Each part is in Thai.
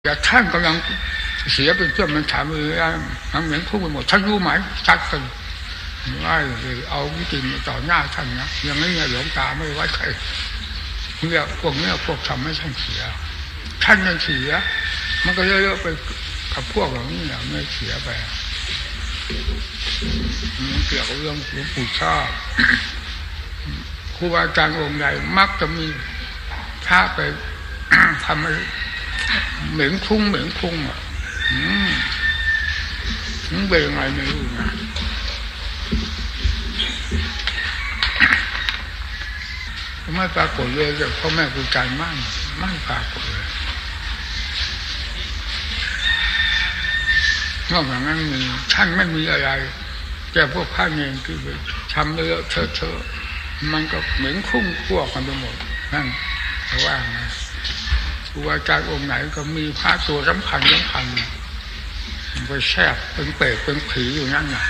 แต่ท่านกำลังเสียเป็นเพื่อนมันถามเลยทั้งเหมือนคู่ไปหมดท่านรู้ไหมชัดกันว่าเอาวิธีต่อหน้าท่านนะอย่างนี้หลวงตาไม่ไว้ใครเนี่ยพวกทำให้ท่านเสียท่านยังเสียมันก็เยอะๆไปกับพวกเหล่านี้เนี่ยไม่เสียไปมันเกี่ยวกับเรื่องหลวงปู่ชอบครูบาอาจารย์องค์ใดมักจะมีพระไปทำให้เหม็นคุ้งอ่ะมันเป็นยังไงไม่รู้นะไม่ปรากฏเลยแต่พ่อแม่ครูอาจารย์ไม่ปรากฏเลยนอกจากนั้นมีท่านไม่มีอะไรแต่พวกพระเนรคือทำเลอะเทอะมันก็เหม็นคุ้งพวกกันไปหมดนั่นแต่ว่านะครูอาจารย์องค์ไหนก็มีพระตัวสำคัญมันไปแทรกเป็นเปรตเป็นผีอยู่นั่นน่ะ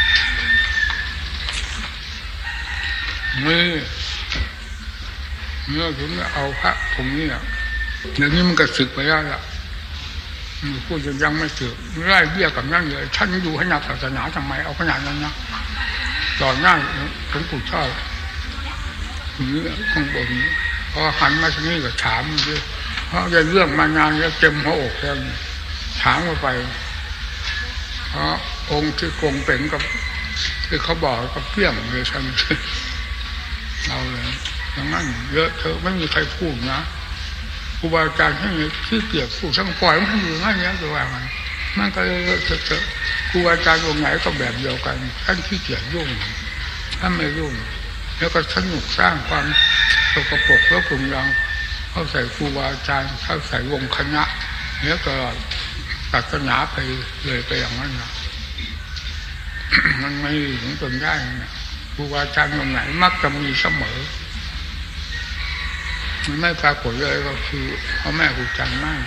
เมื่อถึงเอาพระผมนี่อ่ะเดี๋ยวนี้มันก็สึกไปแล้วล่ะพูดยังไม่สึกไล่เบี้ยกับนั่นเลยท่านอยู่ให้นักศาสนาทำไมเอาขนาดนั้นนะต่อหน้าหลวงปู่ชอบนี่ข้างบนพอหันมาที่นี่ก็ถามด้วยเพราะเรื่องมานานแล้วเต็มหัวอกแล้วถามเข้าไปเพราะองค์ที่กงเป็นกับที่เขาบอกกับเปี้ยงเลยท่านเอาเลยอย่างนั้นเยอะเธอไม่มีใครพูดนะครูบาอาจารย์ท่านขี้เกียจพูดช่างปล่อยมันอยู่งั้นเนี้ยตัวว่ามันก็เลยเถอะครูบาอาจารย์องค์ไหนก็แบบเดียวกันท่านขี้เกียจยุ่งท่านไม่ยุ่งแล้วก็สนุกสร้างความสกปรกแล้วกลุ่มยังเข้าใส่ครูบาอาจารย์เข้าใส่วงคณะแล้วก็ศาสนาไปเลยไปอย่างนั้นนะมันไม่ถึงจนได้นะครูบาอาจารย์องค์ไหนมักจะมีเสมอมันไม่ปรากฏเลยก็คือพ่อแม่ครูอาจารย์มาก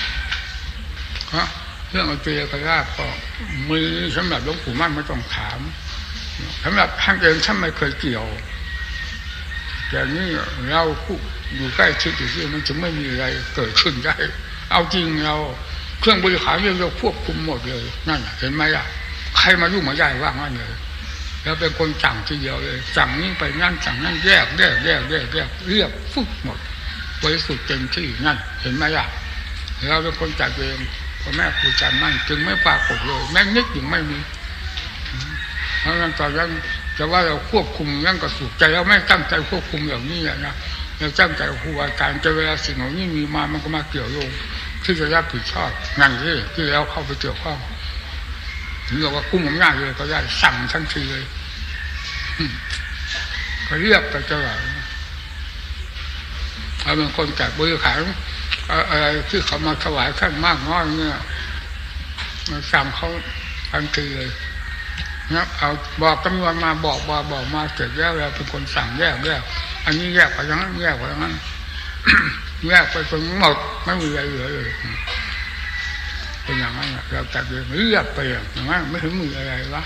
เรื่องอัจฉริยะราชก็มีสำหรับหลวงปู่มั่นไม่ต้องถามสำหรับท่านเองท่านไม่เคยเกี่ยวแต่นี่เราอยู่ใกล้ชิดอยู่ที่มันจะไม่มีอะไรเกิดขึ้นได้เอาจริงเราเครื่องบริหารเราควบคุมหมดเลยนั่นเห็นไหมล่ะใครมายุ่งมาได้ว่างั้นเลยแล้วเป็นคนสั่งทีเดียวเลยสั่งนี้ไปนั่นสั่งนั่นแยกเรียบฟุบหมดบริสุทธิ์เต็มที่นั่นเห็นไหมล่ะเราเป็นคนจัดเองพ่อแม่ครูอาจารย์มั่นจึงไม่ปรากฏเลยแม้นิดยังไม่มีเพราะงั้นตอนนั้นจะว่าเราควบคุมยังกระสุกใจเราไม่ตั้งใจควบคุมอย่างนี้นะเราตั้งใจครูอาจารย์จะเวลาสิ่งเหล่านี้มีมามันก็มาเกี่ยวโยงที่จะรับผิดชอบนั่นที่เราเข้าไปเกี่ยวข้องถึงเราว่ากุ้มอำนาจเลยก็ได้สั่งทันทีเลยก็เรียกไปตลอดเอาเป็นคนจัดบริหารอะไรที่เขามาถวายท่านมากน้อยเนี่ยมาสั่งเขาทันทีเลยนะเอาบอกจำนวนมาบอกมาเสร็จแล้วเราเป็นคนสั่งแยกอันนี้แยกไปอย่างนั้นแยกไปอย่างนั้นแยกไปจนหมดไม่มีอะไรเหลือเลยเป็นอย่างนั้นเราจัดเรียบไปอย่างนั้นไม่ถึงมีอะไรวะ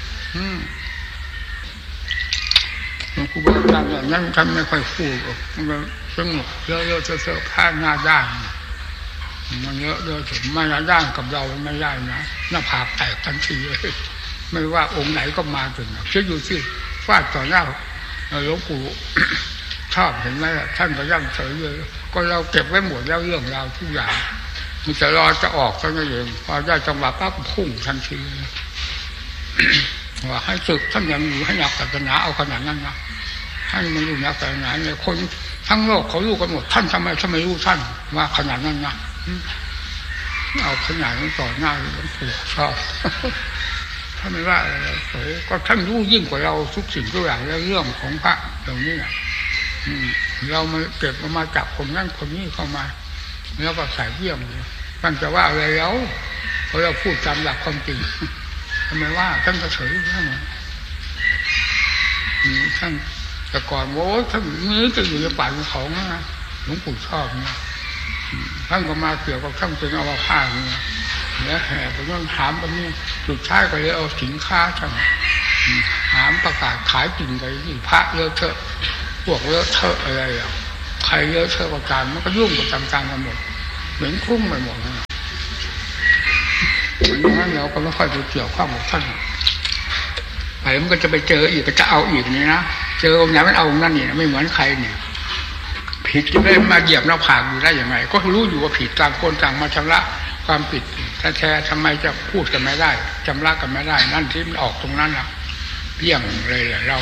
ครูบาอาจารย์อย่างนั้นท่านไม่ค่อยพูดมันก็สงบเยอะๆเสื้อผ้าหน้าด้านมันเยอะถึงมาหน้าด้านกับเราไม่ได้นะหน้าผากแตกทันทีเลยไม่ว่าองค์ไหนก็มาถึงเชื่ออยู่ที่ฟาดต่อหน้าหลวงปู่ชอบเห็นไหมท่านก็ย่ำเฉยเลยก็เราเก็บไว้หมดแล้วเรื่องราวทุกอย่างมันจะรอจะออกเท่านั้นเองพอได้จังหวะปั๊บพุ่งทันทีว่าให้ศึกท่านยังอยู่ให้นักศาสนาเอาขนาดนั้นนะให้มันอยู่นักศาสนาเนี่ยคนทั้งโลกเขารู้กันหมดท่านทำไมรู้ท่านว่าขนาดนั้นนะเอาขนาดนั้นต่อหน้าหลวงปู่ชอบท่านไม่ว่าอะไรก็ท่านรู้ยิ่งกว่าเราทุกสิ่งทุกอย่างเรื่องของพระเหล่านี้นะเรามาเก็บมาจับคนนั้นคนนี้เข้ามาแล้วก็ใส่เยี่ยมท่านจะว่าอะไรแล้วเพราะเราพูดตามหลักความจริงทำไมว่าท่านก็เฉยท่านท่านแต่ก่อนโว้ท่านนี้จะอยู่ในป่าของเขานะหลวงปู่ชอบนะท่านก็มาเกี่ยวกับท่านเป็นอวภาสเนี่ยแล้วแห่ไปนั่งถามกันนี่สุดท้ายก็เลยเอาสินค้าท่านถามประกาศขายจริงกันที่พระเลอะเทอะพวกเลอะเทอะอะไรอ่ะใครเลอะเทอะประการมันก็ยุ่งกับต่างๆกันหมดเหมือนคลุ้งไปหมดนะเพราะงั้นเราก็ไม่ค่อยไปเกี่ยวข้องกับท่านไปมันก็จะไปเจออีกก็จะเอาอีกนี่นะเจอองค์ไหนมันเอาองค์นั้นนี่นะไม่เหมือนใครเนี่ยผิดจะได้มาเหยียบหน้าผากอยู่ได้ยังไงก็รู้อยู่ว่าผิดต่างคนต่างมาชำระความผิดแท้ๆทำไมจะพูดกันไม่ได้ชำระกันไม่ได้นั่นที่มันออกตรงนั้นนะเพี้ยงเลยแหละเรา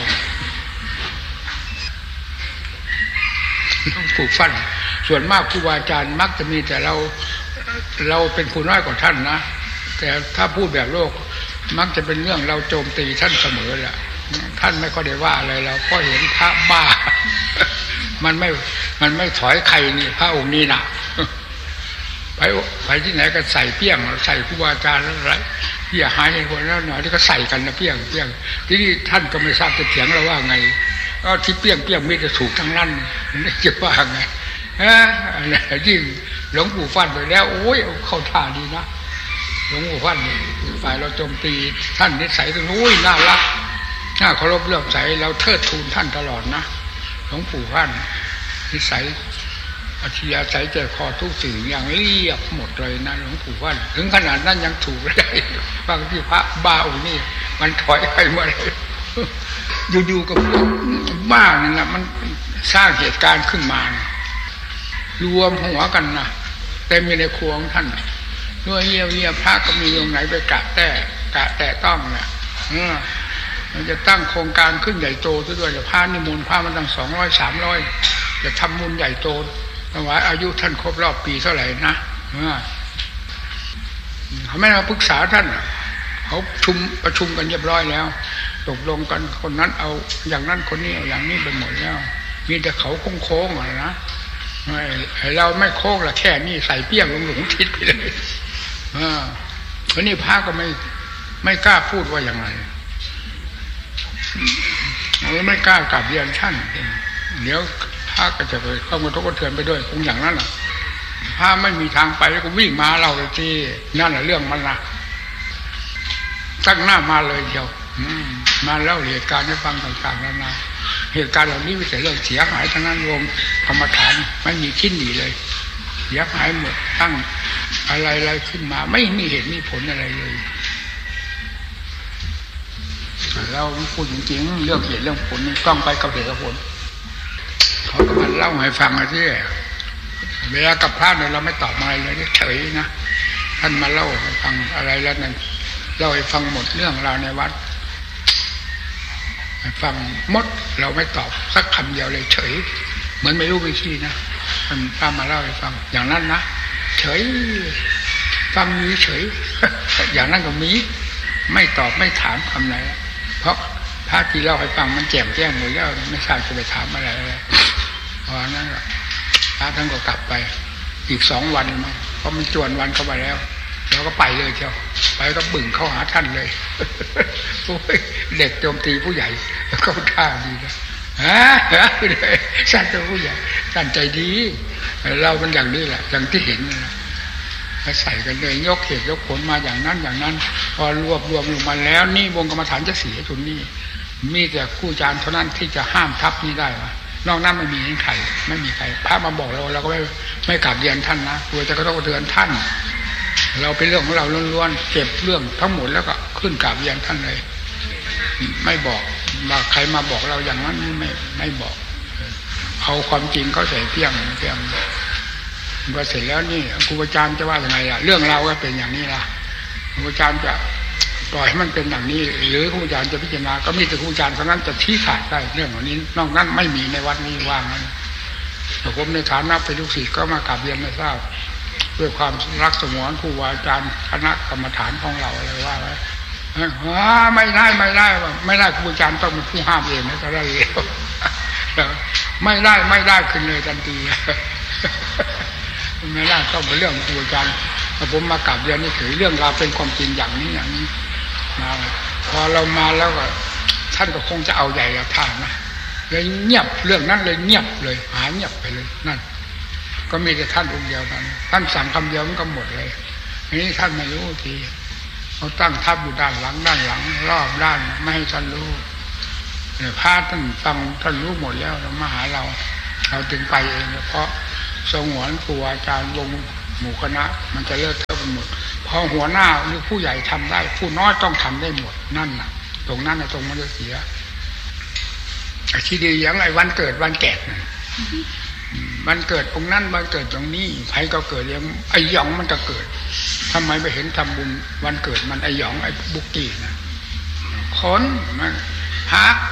ต้องถูกฟันส่วนมากครูบาอาจารย์มักจะมีแต่เราเป็นผู้น้อยกว่าท่านนะแต่ถ้าพูดแบบโลกมักจะเป็นเรื่องเราโจมตีท่านเสมอแหละท่านไม่ค่อยได้ว่าอะไรเราเพราะเห็นพระบ้ามันไม่ถอยใครนี่พระองค์นี้นะไปที่ไหนก็ใส่เปี้ยงใส่ครูบาอาจารย์อะไรที่หายคนแล้วหน่อยที่ก็ใส่กันนะเปี้ยงที่นี่ท่านก็ไม่ทราบจะเถียงเราว่าไงก็ที่เปี้ยงมีแต่ถูกทั้งนั้นนี่จะว่าไงยิ่งหลวงปู่ฟันไปแล้วโอ้ยเข้าท่าดีนะหลวงปู่ฟันฝ่ายเราโจมตีท่านนิสัยตรงนู้นน่ารักน่าเคารพเลื่อมใสเราเทิดทูนท่านตลอดนะหลวงปู่ฟันนิสัยอัธยาศัยใจคอทุกสิ่งอย่างเรียบหมดเลยนะหลวงปู่ฟันถึงขนาดนั้นยังถูกเลยบางที่พระบ้าองค์นี้มันถอยไปเมื่อไรอยู่ๆกับบ้านั่นแหละมันสร้างเหตุการณ์ขึ้นมารวมหัวกันนะเต็มอยู่ในครัวของท่านด้วยเยี่ยพระก็มีตรงไหนไปกะแต่ต้องเนี่ยมันจะตั้งโครงการขึ้นใหญ่โตซะด้วยจะพานิมนต์พามันตั้ง200-300จะทำบุญใหญ่โตถวายอายุท่านครบรอบปีเท่าไหร่นะเขาไม่มาปรึกษาท่านเขาประชุมกันเรียบร้อยแล้วตกลงกันคนนั้นเอาอย่างนั้นคนนี้เอาอย่างนี้ไปหมดแล้วมีแต่เขาโค้งๆอะไรนะเราไม่โค้งละแค่นี้ใส่เปี้ยงหลงทิศไปเลยวันนี้พระก็ไม่กล้าพูดว่าอย่างไรไม่กล้ากลับเรียนท่านเดี๋ยวพระก็จะไปเข้ากระทบกระเทือนไปด้วยคงอย่างนั้นแหละพระไม่มีทางไปแล้วก็วิ่งมาเราเลยที่นั่นแหละเรื่องมันนะตั้งหน้ามาเลยเดียวมาเล่าเหตุการณ์ให้ฟังต่างๆแล้วนะเหตุการณ์เหล่านี้ไม่ใช่เรื่องเสียหายทั้งนั้นรวมกรรมฐานไม่มีชิ้นดีเลยเสียหายหมดตั้งอะไรขึ้นมาไม่มีเหตุมีผลอะไรเลยเราพูดจริงๆเรื่องเหตุเรื่องผลต้องไปกับเหตุกับผลเขาก็มาเล่าให้ฟังอะไรที่เวลากับพระเนี่ยเราไม่ตอบอะไรเลยเฉยนะท่านมาเล่าให้ฟังอะไรแล้วนั่นเล่าให้ฟังหมดเรื่องราวในวัดฟังหมดเราไม่ตอบสักคำเดียวเลยเฉยเหมือนไม่รู้วิธีนะมันพามาเล่าให้ฟังอย่างนั้นนะเฉยฟังมีเฉยอย่างนั้นก็มีไม่ตอบไม่ถามคำไหนเพราะพระที่เล่าให้ฟังมันแจ่มแจ้งหมดแล้วไม่ทราบจะไปถามอะไรเพราะนั้นพระท่านก็กลับไปอีก2 วันมั้งเพราะมันจวนวันเข้าไปแล้วเราก็ไปเลยเจ้าไปก็บึ่งเข้าหาท่านเลยโอ้ยเด็กโจมตีผู้ใหญ่เข้าท่าดีนะเลยท่านเป็นผู้ใหญ่ท่านใจดีเรามันอย่างนี้แหละอย่างที่เห็นนะใส่กันเลยยกเหตุยกผลมาอย่างนั้นพอรวบรวมลงมาแล้วนี่วงกรรมฐานจะเสียจุดนี้มีแต่ครูอาจารย์เท่านั้นที่จะห้ามทับนี้ได้ว่านอกนั้นไม่มีใครไม่มีใครพระมาบอกเราก็ไม่กลับเรียนท่านนะกลัวจะกระทบกระเทือนท่านเราเป็นเรื่องของเราล้วนๆเก็บเรื่องทั้งหมดแล้วก็ขึ้นกราบเรียนท่านเลยไม่บอกว่าใครมาบอกเราอย่างนั้นไม่บอกเอาความจริงเขาใส่เพียงพอเสร็จแล้วนี่ครูอาจารย์จะว่ายังไงล่ะเรื่องเราก็เป็นอย่างนี้ล่ะครูอาจารย์จะปล่อยให้มันเป็นอย่างนี้หรือครูอาจารย์จะพิจารณาก็มีแต่ครูอาจารย์เท่านั้นจะชี้ขาดได้เรื่องเหล่านี้นอกนั้นไม่มีในวัดนี้ว่างนั้นแต่ผมในฐานะเป็นลูกศิษย์ก็มากราบเรียนไม่ทราบด้วยความรักสงวนครูอาจารย์คณะกรรมฐานของเราอะไรว่าไว้ไม่ได้ครูอาจารย์ต้องเป็นผู้ห้ามเองนะจะได้เองไม่ได้ขึ้นเลยทันทีไม่ได้ต้องเป็นเรื่องครูอาจารย์ผมมากราบเรียนนี่ถือเรื่องราวเป็นความจริงอย่างนี้มาพอเรามาแล้วก็ท่านก็คงจะเอาใหญ่กับท่านนะเลยเงียบเรื่องนั้นเลยเงียบเลยหายเงียบไปเลยนั่นก็มีแต่ท่านองค์เดียวนั้นท่านสั่งคำเดียวมันก็หมดเลยอันนี้ท่านไม่รู้ทีเขาตั้งทัพอยู่ด้านหลังรอบด้านไม่ให้ท่านรู้พระท่านฟังท่านรู้หมดแล้วมาหาเราถึงไปเองเพราะสงวนครูอาจารย์วงหมู่คณะมันจะเลิกเท่ากันหมดพอหัวหน้าหรือผู้ใหญ่ทำได้ผู้น้อยต้องทำได้หมดนั่นน่ะตรงนั้นน่ะตรงมันจะเสียที่ดีอย่างไรวันเกิดวันแก่มันเกิดตรงนั้นมันเกิดตรงนี้ใครก็เกิดอย่างไอ้หยองมันก็เกิดทำไมไปเห็นทำบุญวันเกิดมันไอ้หยองไอ้บุกกี้นะคนมันพัก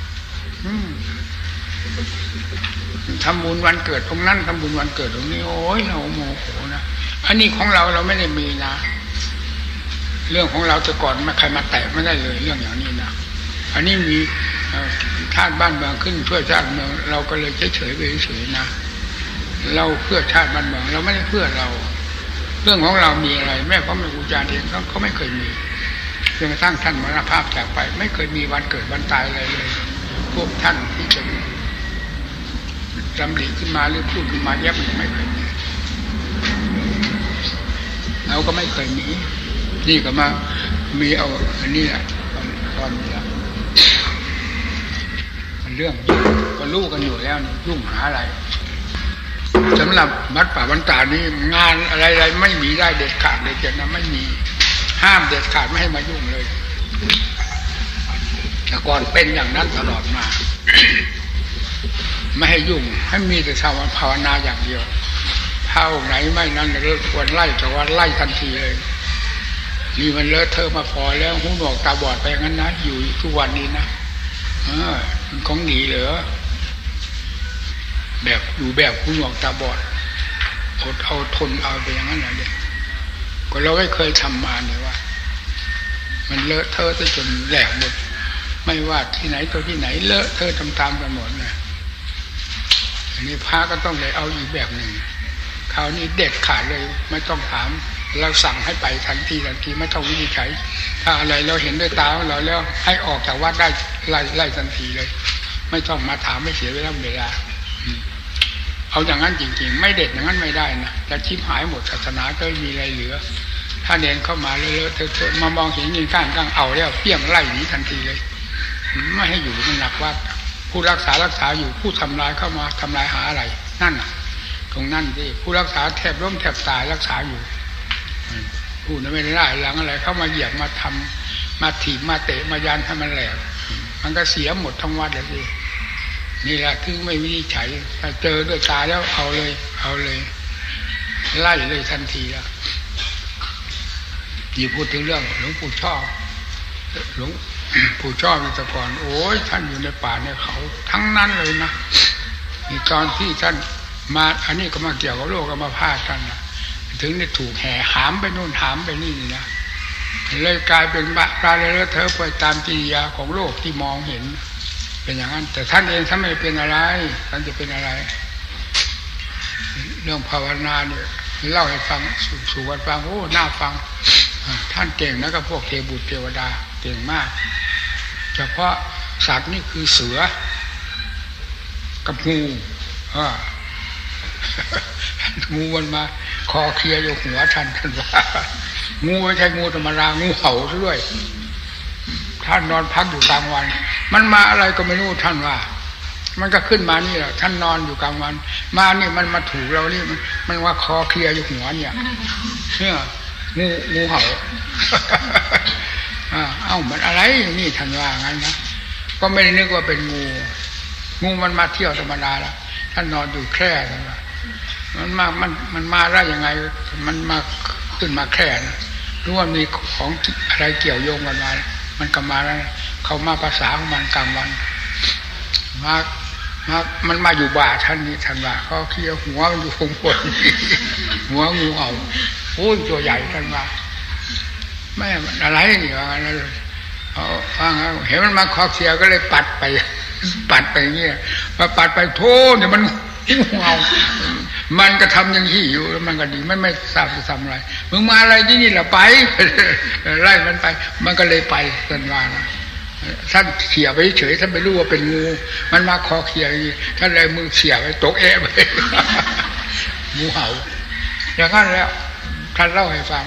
ทำบุญวันเกิดตรงนั้นทำบุญวันเกิดตรงนี้โอ้ยเราโมโหนะอันนี้ของเราไม่ได้มีนะเรื่องของเราแต่ก่อนไม่ใครมาแตะไม่ได้เลยเรื่องอย่างนี้นะอันนี้มีชาติบ้านเมืองขึ้นเพื่อชาติเมืองเราก็เลยเฉยๆไปเฉยๆนะเราเพื่อชาติบ้านเมืองเราไม่ได้เพื่อเราเรื่องของเรามีอะไรแม่พ่อแม่ครูอาจารย์เองเขาไม่เคยมีจนกระทั่งท่านมรณภาพจากไปไม่เคยมีวันเกิดวันตายอะไรเลยพวกท่านที่จะจำหลีขึ้นมาหรือพูดขึ้นมาแยบไม่เคยมีเราก็ไม่เคยมีนี่ก็มามีเอาอันนี้แหละตอนนี้มันเรื่องก็รู้กันอยู่แล้วยุ่งหาอะไรสำหรับวัดป่าบรรดานี้งานอะไรๆไม่มีได้เด็ดขาดเลยเจ้านะไม่มีห้ามเด็ดขาดไม่ให้มายุ่งเลยแต่ก่อนเป็นอย่างนั้นตลอดมาไม่ให้ยุ่งให้มีแต่ชาวภาวนาอย่างเดียวเท่าไหนไม่นั้นเลิกควรไล่แต่ว่าไล่ทันทีเลยนี่มันเลอะเทอะมาพอแล้วหูหนวกตาบอดไปงั้นนะอยู่ทุกวันนี้นะมันของหนีเหรอแบบอยู่แบบหูหนวกตาบอดอดเอาทนเอาไปอย่างนั้นเลยก็เราไม่เคยทำมาเนี่ยว่ามันเลอะเทอะจนแหลกหมดไม่ว่าที่ไหนตัวที่ไหนเลอะเทอะตามๆกันหมดนะอันนี้พระก็ต้องเลยเอาอีกแบบหนึ่งคราวนี้เด็ดขาดเลยไม่ต้องถามเราสั่งให้ไปทันทีไม่ต้องวินิจฉัยถ้าอะไรเราเห็นด้วยตาเราแล้วให้ออกจากวัดได้ไล่ทันทีเลยไม่ต้องมาถามไม่เสียเวลาเอาอย่างนั้นจริงๆไม่เด็ดอย่างนั้นไม่ได้นะจะชิบหายหมดศาสนาก็ไม่มีอะไรเหลือถ้าเดินเข้ามาเลอะๆเทอะๆมามองเห็นยิงก้างเอาแล้วเปี้ยงไล่หนีทันทีเลยไม่ให้อยู่ในหลักวัดผู้รักษาอยู่ผู้ทำลายเข้ามาทำลายหาอะไรนั่นน่ะตรงนั้นดิผู้รักษาแทบล้มแทบตายรักษาอยู่ผู้นั้นไม่ได้หลังอะไรเข้ามาเหยียบมาทำมาถีบมาเตะมายันให้มันแหลกมันก็เสียหมดทั้งวัดเลยสินี่แหละคือไม่วินิจฉัยถ้าเจอด้วยตาแล้วเอาเลยไล่เลยทันทีแล้วที่พูดถึงเรื่องหลวงปู่ชอบหลวงปู่ชอบในแต่ก่อนโอ้ยท่านอยู่ในป่าในเขาทั้งนั้นเลยนะนี่ตอนที่ท่านมาอันนี้ก็มาเกี่ยวกับโรคก็มาพาท่านนะถึงได้ถูกแห่หามไปนู่นหามไปนี่นะเลยกลายเป็นปลาเลอะเทอะไปตามกิริยาของโลกที่มองเห็นเป็นอย่างนั้นแต่ท่านเองท่านไม่เป็นอะไรท่านจะเป็นอะไรเรื่องภาวนาเนี่ยเล่าให้ฟังสู่กันฟังโอ้น่าฟังท่านเก่งนะกับพวกเทบุตรเทวดาเก่งมากเฉพาะสัตว์นี่คือเสือกับงูงูมันมาคอเคลียอยู่หัวท่านว่างูไม่ใช่งูธรรมดางูเห่าซะด้วยท่านนอนพักอยู่กลางวันมันมาอะไรก็ไม่รู้ท่านว่ามันก็ขึ้นมานี่แหละท่านนอนอยู่กลางวันมานี่มันมาถูเรานี่มันว่าคอเคลียอยู่หัวเนี่ยงูเห่าเอ้ามันอะไรนี่ท่านว่างั้นนะก็ไม่ได้นึกว่าเป็นงูมันมาเที่ยวธรรมดาแล้วท่านนอนอยู่แคร่มันมาได้ยังไงมันมาขึ้นมาแคร่นะรู้ว่ามีของอะไรเกี่ยวโยงกันมามันก็มาแล้วเขามาภาษาของมันกลางวันมันมาอยู่บ่าท่านนี่ท่านว่าเขาเคี้ยวหัวมันอยู่คงปวดหัวงูเห่าโอ้ยตัวใหญ่ท่านว่าแม่อะไรนี่ว่างั้นเลยเห็นมันมาคอเคี้ยวก็เลยปัดไปอย่างเงี้ยมาปัดไปโธ่เนี่ยมันงูเห่ามันก็ทำอย่างที่อยู่แล้วมันก็ดีไม่ทราบจะทำอะไรมึงมาอะไรที่นี่แหละไปไล่มันไปมันก็เลยไปท่านว่านะท่านเขี่ยไปเฉยท่านไม่รู้ว่าเป็นงูมันมาคอเขี่ยท่านเลยมือเขี่ยไปตกไปงูเห่าอย่างนั้นแล้วท่านเล่าให้ฟัง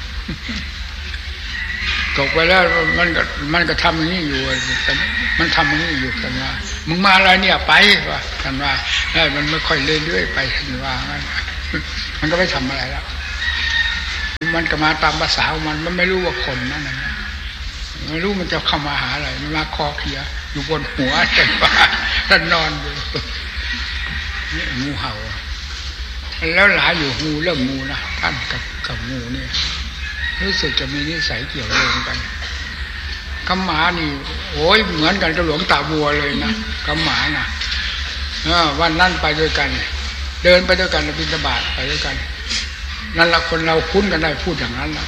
ตกไปแล้วมันก็ทำอย่างนี้อยู่มันทำอย่างนี้อยู่ท่านว่ามึงมาอะไรเนี่ยไปว่าท่านว่ามันไม่ค่อยเรื่อยๆไปท่านว่างั้นมันก็ไม่ทำอะไรแล้วมันก็มาตามภาษาของมันไม่รู้ว่าคนนั่นนะไม่รู้มันจะเข้ามาหาอะไรมันมาคอเคียอยู่บนหัวแต่ว่าท่านนอนอยู่นี่งูเห่าแล้วหลายอยู่งูเรื่องงูนะท่านกับงูนี่รู้สึกจะมีนิสัยเกี่ยวโยงกันกำหมานี่โอ้ยเหมือนกันกับหลวงตาบัวเลยนะกำหมานะวันนั้นไปด้วยกันเดินไปด้วยกันบิณฑบาตไปด้วยกันนั่นละคนเราคุ้นกันได้พูดอย่างนั้นนะ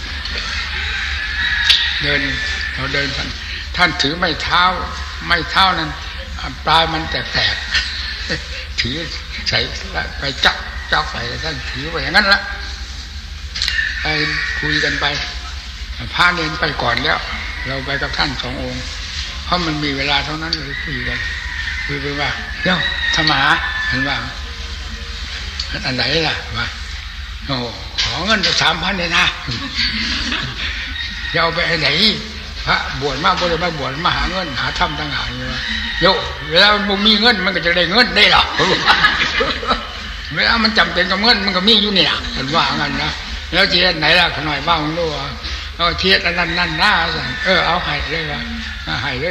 เราเดินท่านถือไม้เท้านั้นปลายมันแตกถือใส่ไปจับไปท่านถือไปอย่างนั้นละไปคุยกันไปพระเนรไปก่อนแล้วเราไปกับท่าน2 องค์เพราะมันมีเวลาเท่านั้นเลยคุยไปว่าเดี๋ยวธรรมะเห็นว่าอันไหนล่ะว่าโอ้ขอเงิน3,000เลยนะจะเอาไปไหนพระบวชมาบวชมาหาเงินหาธรรมต่างหากเลยโยเวลามันมีเงินมันก็จะได้เงินได้หรอเวลามันจำเป็นกับเงินมันก็มีอยู่เนี่ยเห็นว่างั้นนะแล้วเทียนไหนล่ะขน่อยบ้างรู้ว่าเอาเทียนนั่นหน้าเอาให้เลยวะให้เลย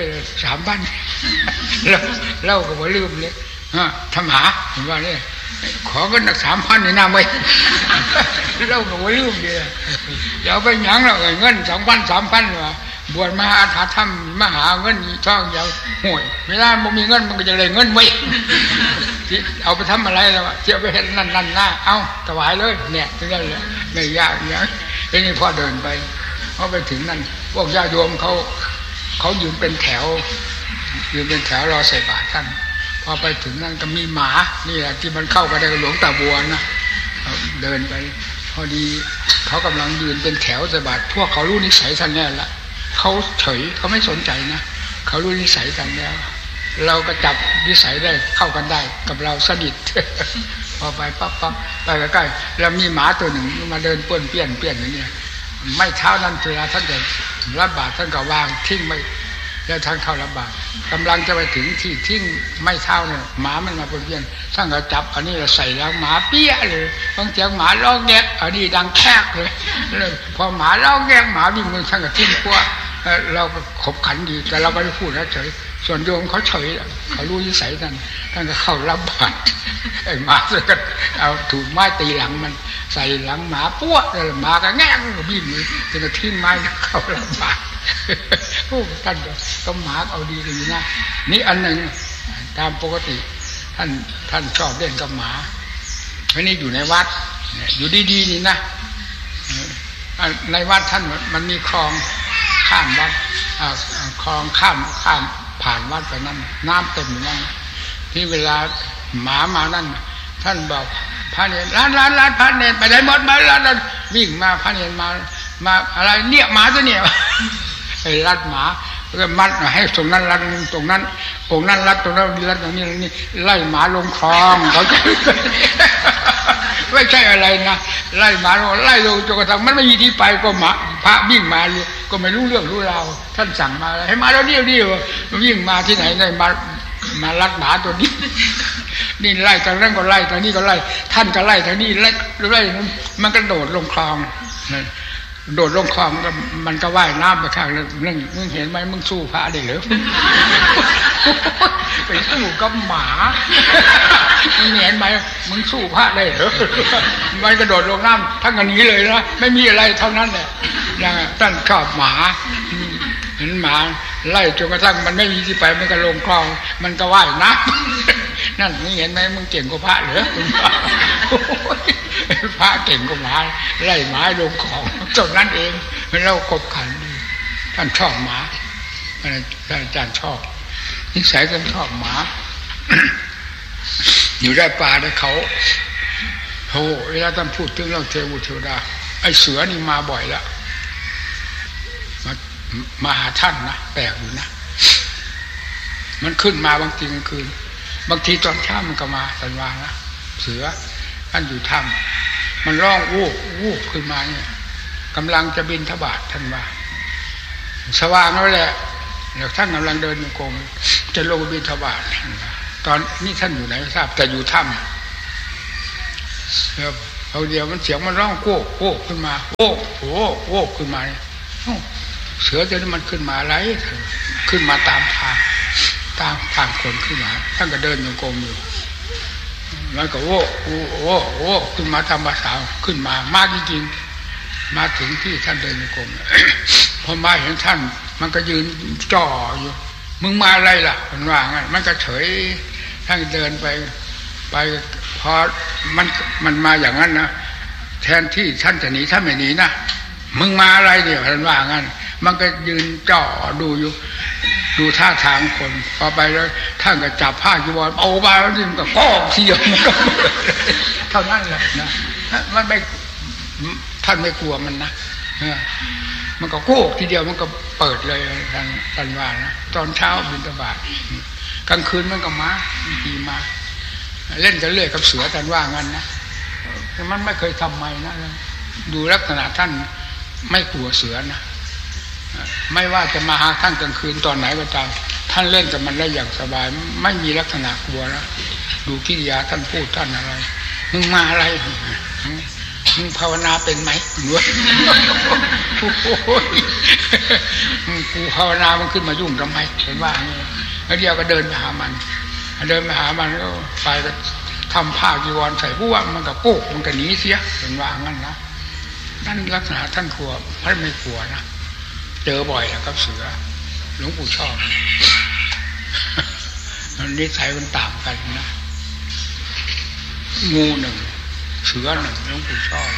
3,000แล้วก็บ่ลืมเลยทำหาเห็นว่าเนี่ยขอเงิน3,000นี่นะไม่เราก็บ่ลืมเลยเดี๋ยวไปหยังเราเงิน2,000 3,000ว่ะบวชมาหาธรรมมาหาเงินท่องยาวห่วยเวลาบ่มีเงินมันก็จะได้เงินไว้เอาไปทำอะไรแล้วเที่ยวไปเห็นนั่นหน้าเอาถวายเลยเนี่ยถึงนั่นแหละไม่ยากอย่างนี้พอเดินไปพอไปถึงนั่นพวกญาติโยมเขายืนเป็นแถวรอใส่บาตรท่านพอไปถึงนั่นก็มีหมานี่แหละที่มันเข้าไปได้กับหลวงตาบัวนะเดินไปพอดีเขากำลังยืนเป็นแถวใส่บาตรพวกเขารู้นิสัยท่านแน่ละเขาเฉยเขาไม่สนใจนะเขารู้นิสัยกันแล้วเราก็จับนิสัยได้เข้ากันได้กับเราสนิทพอไปปั๊บไปใกล้ๆแล้วมีหมาตัวหนึ่งมาเดินเปี้ยนอย่างนี้ไม่เท้านั้นเวลาท่านจะรับบาตรท่านก็วางทิ้งไม่แล้วท่านเข้ารับบาตรกำลังจะไปถึงที่ทิ้งไม่เท้าเนี่ยหมามันมาเปี้ยนท่านก็จับอันนี้เราใส่แล้วหมาเปี้ยเลยบางเสียงหมาร้องแงกอันนี้ดังแคกเลยพอหมาร้องแงกหมาวิ่งมันท่านก็ทิ้งพวกเราก็ขบขันดีแต่เราไม่ได้พูดนะเฉยส่วนโยมเขาเฉยเขารู้นิสัยท่านก็เข้ารับบาตรไอ้หมาก็เอาถูกไม้ตีหลังมันใส่หลังหมาปั้วแล้วหมาก็แง่งวิ่งเลยจนทิ้งไม้เข้ารับบาตรโอ้ท่านก็หมาเอาดีดีนะนี่อันหนึ่งตามปกติท่านชอบเล่นกับหมาเพราะนี่อยู่ในวัดอยู่ดีๆนี่นะในวัดท่านมันมีคลองข้ามวัดคลองข้ามผ่านวัดไปนั่นน้ำเต็มอยู่นั่นที่เวลาหมามานั่นท่านบอกพระเนรร้านพระเนรไปไหนหมดมาร้านวิ่งมาพระเนรมาอะไรเนี่ยหมาตัวเนี่ยไอ้รัดหมาก็มัดให้ตรงนั้นรัดตรงนั้นรัดตรงนั้นรัดตรงนี้นี่ไล่หมาลงคลองเขาจะไม่ใช่อะไรนะไล่หมาไล่ลงจนกระทั่งมันไม่มีที่ไปก็หมาพระวิ่งมาอยู่ก็ไม่รู้เรื่องรู้ราวท่านสั่งมาให้มาแล้วเดียววิ่งมาที่ไหนได้มารัดหมาตัวนี้นี่ไล่ทางนั้นก็ไล่ทางนี้ก็ไล่ท่านก็ไล่ทางนี้ไล่มันก็โดดลงคลองโดดลงคลองมันก็ว่ายน้ำไปข้างนึงมึงเห็นไหมมึงสู้พระได้หรือไปสู้กับหมามึงเห็นไหมมึงสู้พระได้หรือมันกระโดดลงน้ำทั้งกันนี้เลยนะไม่มีอะไรเท่านั้นแหละท่านชอบหมาเห็นหมาไล่จนกระทั่งมันไม่มีที่ไปมันก็ลงคลองมันก็ว่ายน้ำนั่นมึงเห็นไหมมึงเก่งกว่าพระเหรอพระเก่งกว่าหมาไล่หมาลงคลองจนนั้นเองเราขบขันดีท่านชอบหมาท่านอาจารย์ชอบนิสัยท่านชอบหมาอยู่ได้ป่าได้เขาโอ้เวลาท่านพูดถึงเรื่องเทวดาไอ้เสือนี่มาบ่อยแล้วมาหาท่านนะแปลกอยู่นะมันขึ้นมาบางทีกลางคืนบางทีตอนเช้ามันก็มาสันวานะเสือท่านอยู่ถ้ำมันร้องวูบขึ้นมาเนี่ยกำลังจะบินทบาทท่านว่าสว่างแล้วแหละแล้วท่านกำลังเดินโยกงจะลงบินทบาทตอนนี้ท่านอยู่ไหนทราบแต่อยู่ถ้เอาเดียวมันเสียงมันร้องโก้โก้ขึ้นมาโก้โก้โก้ขึ้นมาเสือจะนี่มันขึ้นมาอะไรขึ้นมาตามทางคนขึ้นมาท่านก็เดินโยงกลมอยู่แล้วก็โอ้โอ้โอ้โอ้ขึ้นมาตามภาษาขึ้นมาจริงๆมาถึงที่ท่านเดินโยงกลมพอมาเห็นท่านมันก็ยืนจ่ออยู่มึงมาอะไรล่ะมันว่างั้นมันก็เฉยท่านเดินไปพอมันมาอย่างนั้นนะแทนที่ท่านจะหนีท่านไม่หนีนะมึงมาอะไรเนี่ยท่านว่างั้นมันก็ยืนจ่อดูท่าทางคนพอไปแล้วท่านก็จับผ้าจีวรเอาไปแล้วนี่มันก็ก้องทีเดียวมันก็เท่านั้นแหละนะมันไม่ท่านไม่กลัวมันนะมันก็โก้ทีเดียวมันก็เปิดเลยท่านว่านะตอนเช้าบิณฑบาตกลางคืนมันก็มาขี่มาเล่นกันเรื่อยกับเสือท่านว่างั้นนะมันไม่เคยทำไมนะดูลักษณะท่านไม่กลัวเสือนะไม่ว่าจะมาหาท่านกลางคืนตอนไหนก็ตามท่านเล่นกับมันได้อย่างสบายไม่มีลักษณะกลัวนะดูกิริยาท่านพูดท่านอะไรมึงมาอะไรมึงภาวนาเป็นไหมด้วยกูภาวนามันขึ้นมายุ่งทำไมเป็นว่างี้แล้วเดียวก็เดินไปหามันก็ไปก็ทำผ้าจีวรใส่ผู้ว่ามันก็โป๊กมันก็หนีเสียเป็นว่างั้นนะนั่นลักษณะท่านกลัวท่านไม่กลัวนะเจอบ่อยแล้วกับเสือหลวงปู่ชอบนิสัยมันต่างกันนะงูหนึ่งเสือหนึ่งหลวงปู่ชอบ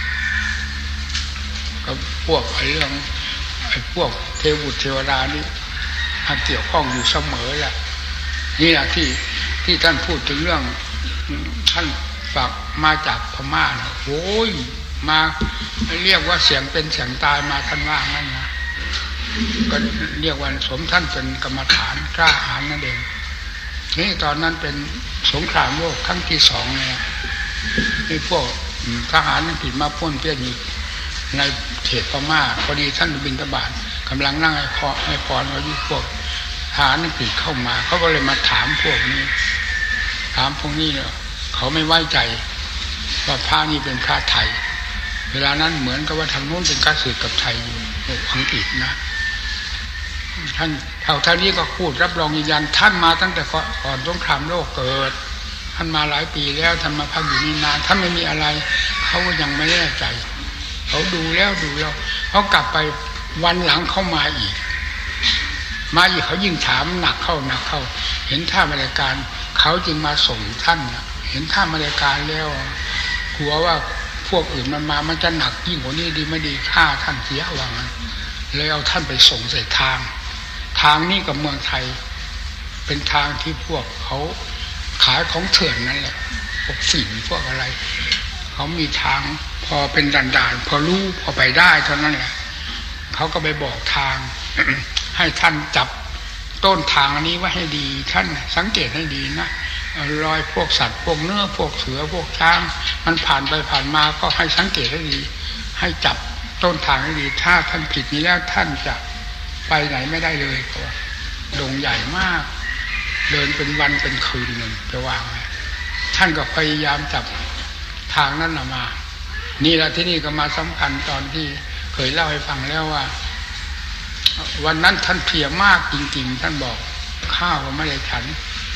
กับพวกไอ้เรื่องไอ้พวกเทวุเทวดานี่เกี่ยวข้องอยู่เสมอแหละนี่แหละที่ท่านพูดถึงเรื่องท่านฝากมาจากพม่านะโอ้ยมาเรียกว่าเสียงเป็นเสียงตายมาท่านว่างั้นนะก็เรียกว่าสมท่านเป็นกรรมฐานกล้าหาญนั่นเองนี่ตอนนั้นเป็นสงครามโลกครั้งที่2เนี่ยนี่พวกทหารผิดมาพ่นเปี้ยนอยู่ในเขตพม่าพอดีท่านบิณฑบาตกำลังนั่งให้พรเขาอยู่พวกทหารผิดเข้ามาเขาก็เลยมาถามพวกนี้เนี่ยเขาไม่ไว้ใจว่าพระนี่เป็นพระไทยเวลานั้นเหมือนกับว่าทางโน้นเป็นกษัตริย์กับไทยอยู่อังกฤษนะท่านเท่านี้ก็พูดรับรองยืนยันท่านมาตั้งแต่ก่อนสงครามโลกเกิดท่านมาหลายปีแล้วท่านมาพักอยู่นี่นานท่านไม่มีอะไรเขาก็ยังไม่แน่ใจเขาดูแล้วเขากลับไปวันหลังเข้ามาอีกเขายิ่งถามหนักเข้าเห็นท่าบริการเขาจึงมาส่งท่านเห็นท่าบริการแล้วกลัวว่าพวกอื่นมันจะหนักยิ่งกว่านี้ดีไม่ดีฆ่าท่านเสียว่างั้นเลยเอาท่านไปส่งใส่ทางนี้กับเมืองไทยเป็นทางที่พวกเขาขายของเถื่อนนั่นแหละพวกฝิ่นพวกอะไรเขามีทางพอเป็นด่านพอรู้พอไปได้เท่านั้นแหละเขาก็ไปบอกทาง ให้ท่านจับต้นทางอันนี้ไว้ให้ดีท่านสังเกตให้ดีนะรอยพวกสัตว์พวกเนื้อพวกเสือพวกช้างมันผ่านไปผ่านมาก็ให้สังเกตให้ดีให้จับต้นทางให้ดีถ้าท่านผิดนี้แล้วท่านจะไปไหนไม่ได้เลยเพราะว่าดงใหญ่มากเดินเป็นวันเป็นคืนนึงจะวางไงท่านก็พยายามจับทางนั้นมานี่แหละที่นี่ก็มาสำคัญตอนที่เคยเล่าให้ฟังแล้วว่าวันนั้นท่านเพลียมากจริงๆท่านบอกข้าวก็ไม่ได้ฉัน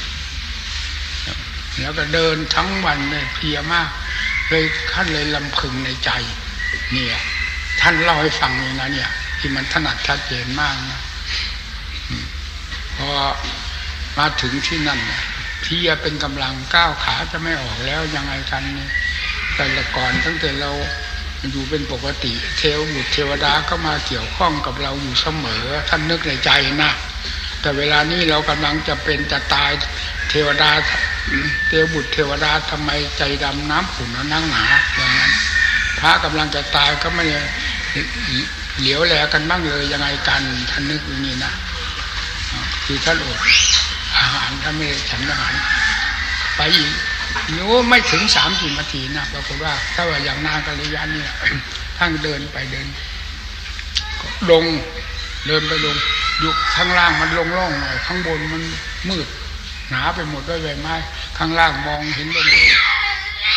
แล้วก็เดินทั้งวันเลยเพลียมากเลยท่านเลยลำพึงในใจเนี่ยท่านเล่าให้ฟังเลยนะเนี่ยที่มันถนัดชัดเจนมากนะพอมาถึงที่นั่นเนี่ยเพลียเป็นกำลังก้าวขาจะไม่ออกแล้วยังไงกันนี่แต่ก่อนตั้งแต่เราอยู่เป็นปกติบุตรเทวดาก็มาเกี่ยวข้องกับเราอยู่เสมอท่านนึกในใจนะแต่เวลานี้เรากำลังจะเป็นจะตายเทวดาบุตรเทวดาทำไมใจดำน้ำขุ่นนั่งหนาอย่างนั้นพระกำลังจะตายก็ไม่เหลียวแลกันบ้างเลยยังไงกันท่านนึกอย่างนี้นะคือท่านอดอาหารท่านไม่ได้ฉันอาหารไปอีกโน้ไม่ถึง30 นาทีนะปรากฏว่าถ้าว่าอย่างนางกัลยาณนี่ท่านเดินไปเดินลงไปลงอยู่ข้างล่างมันโล่งๆหน่อยข้างบนมันมืดหนาไปหมดด้วยใบไม้ข้างล่างมองเห็นลง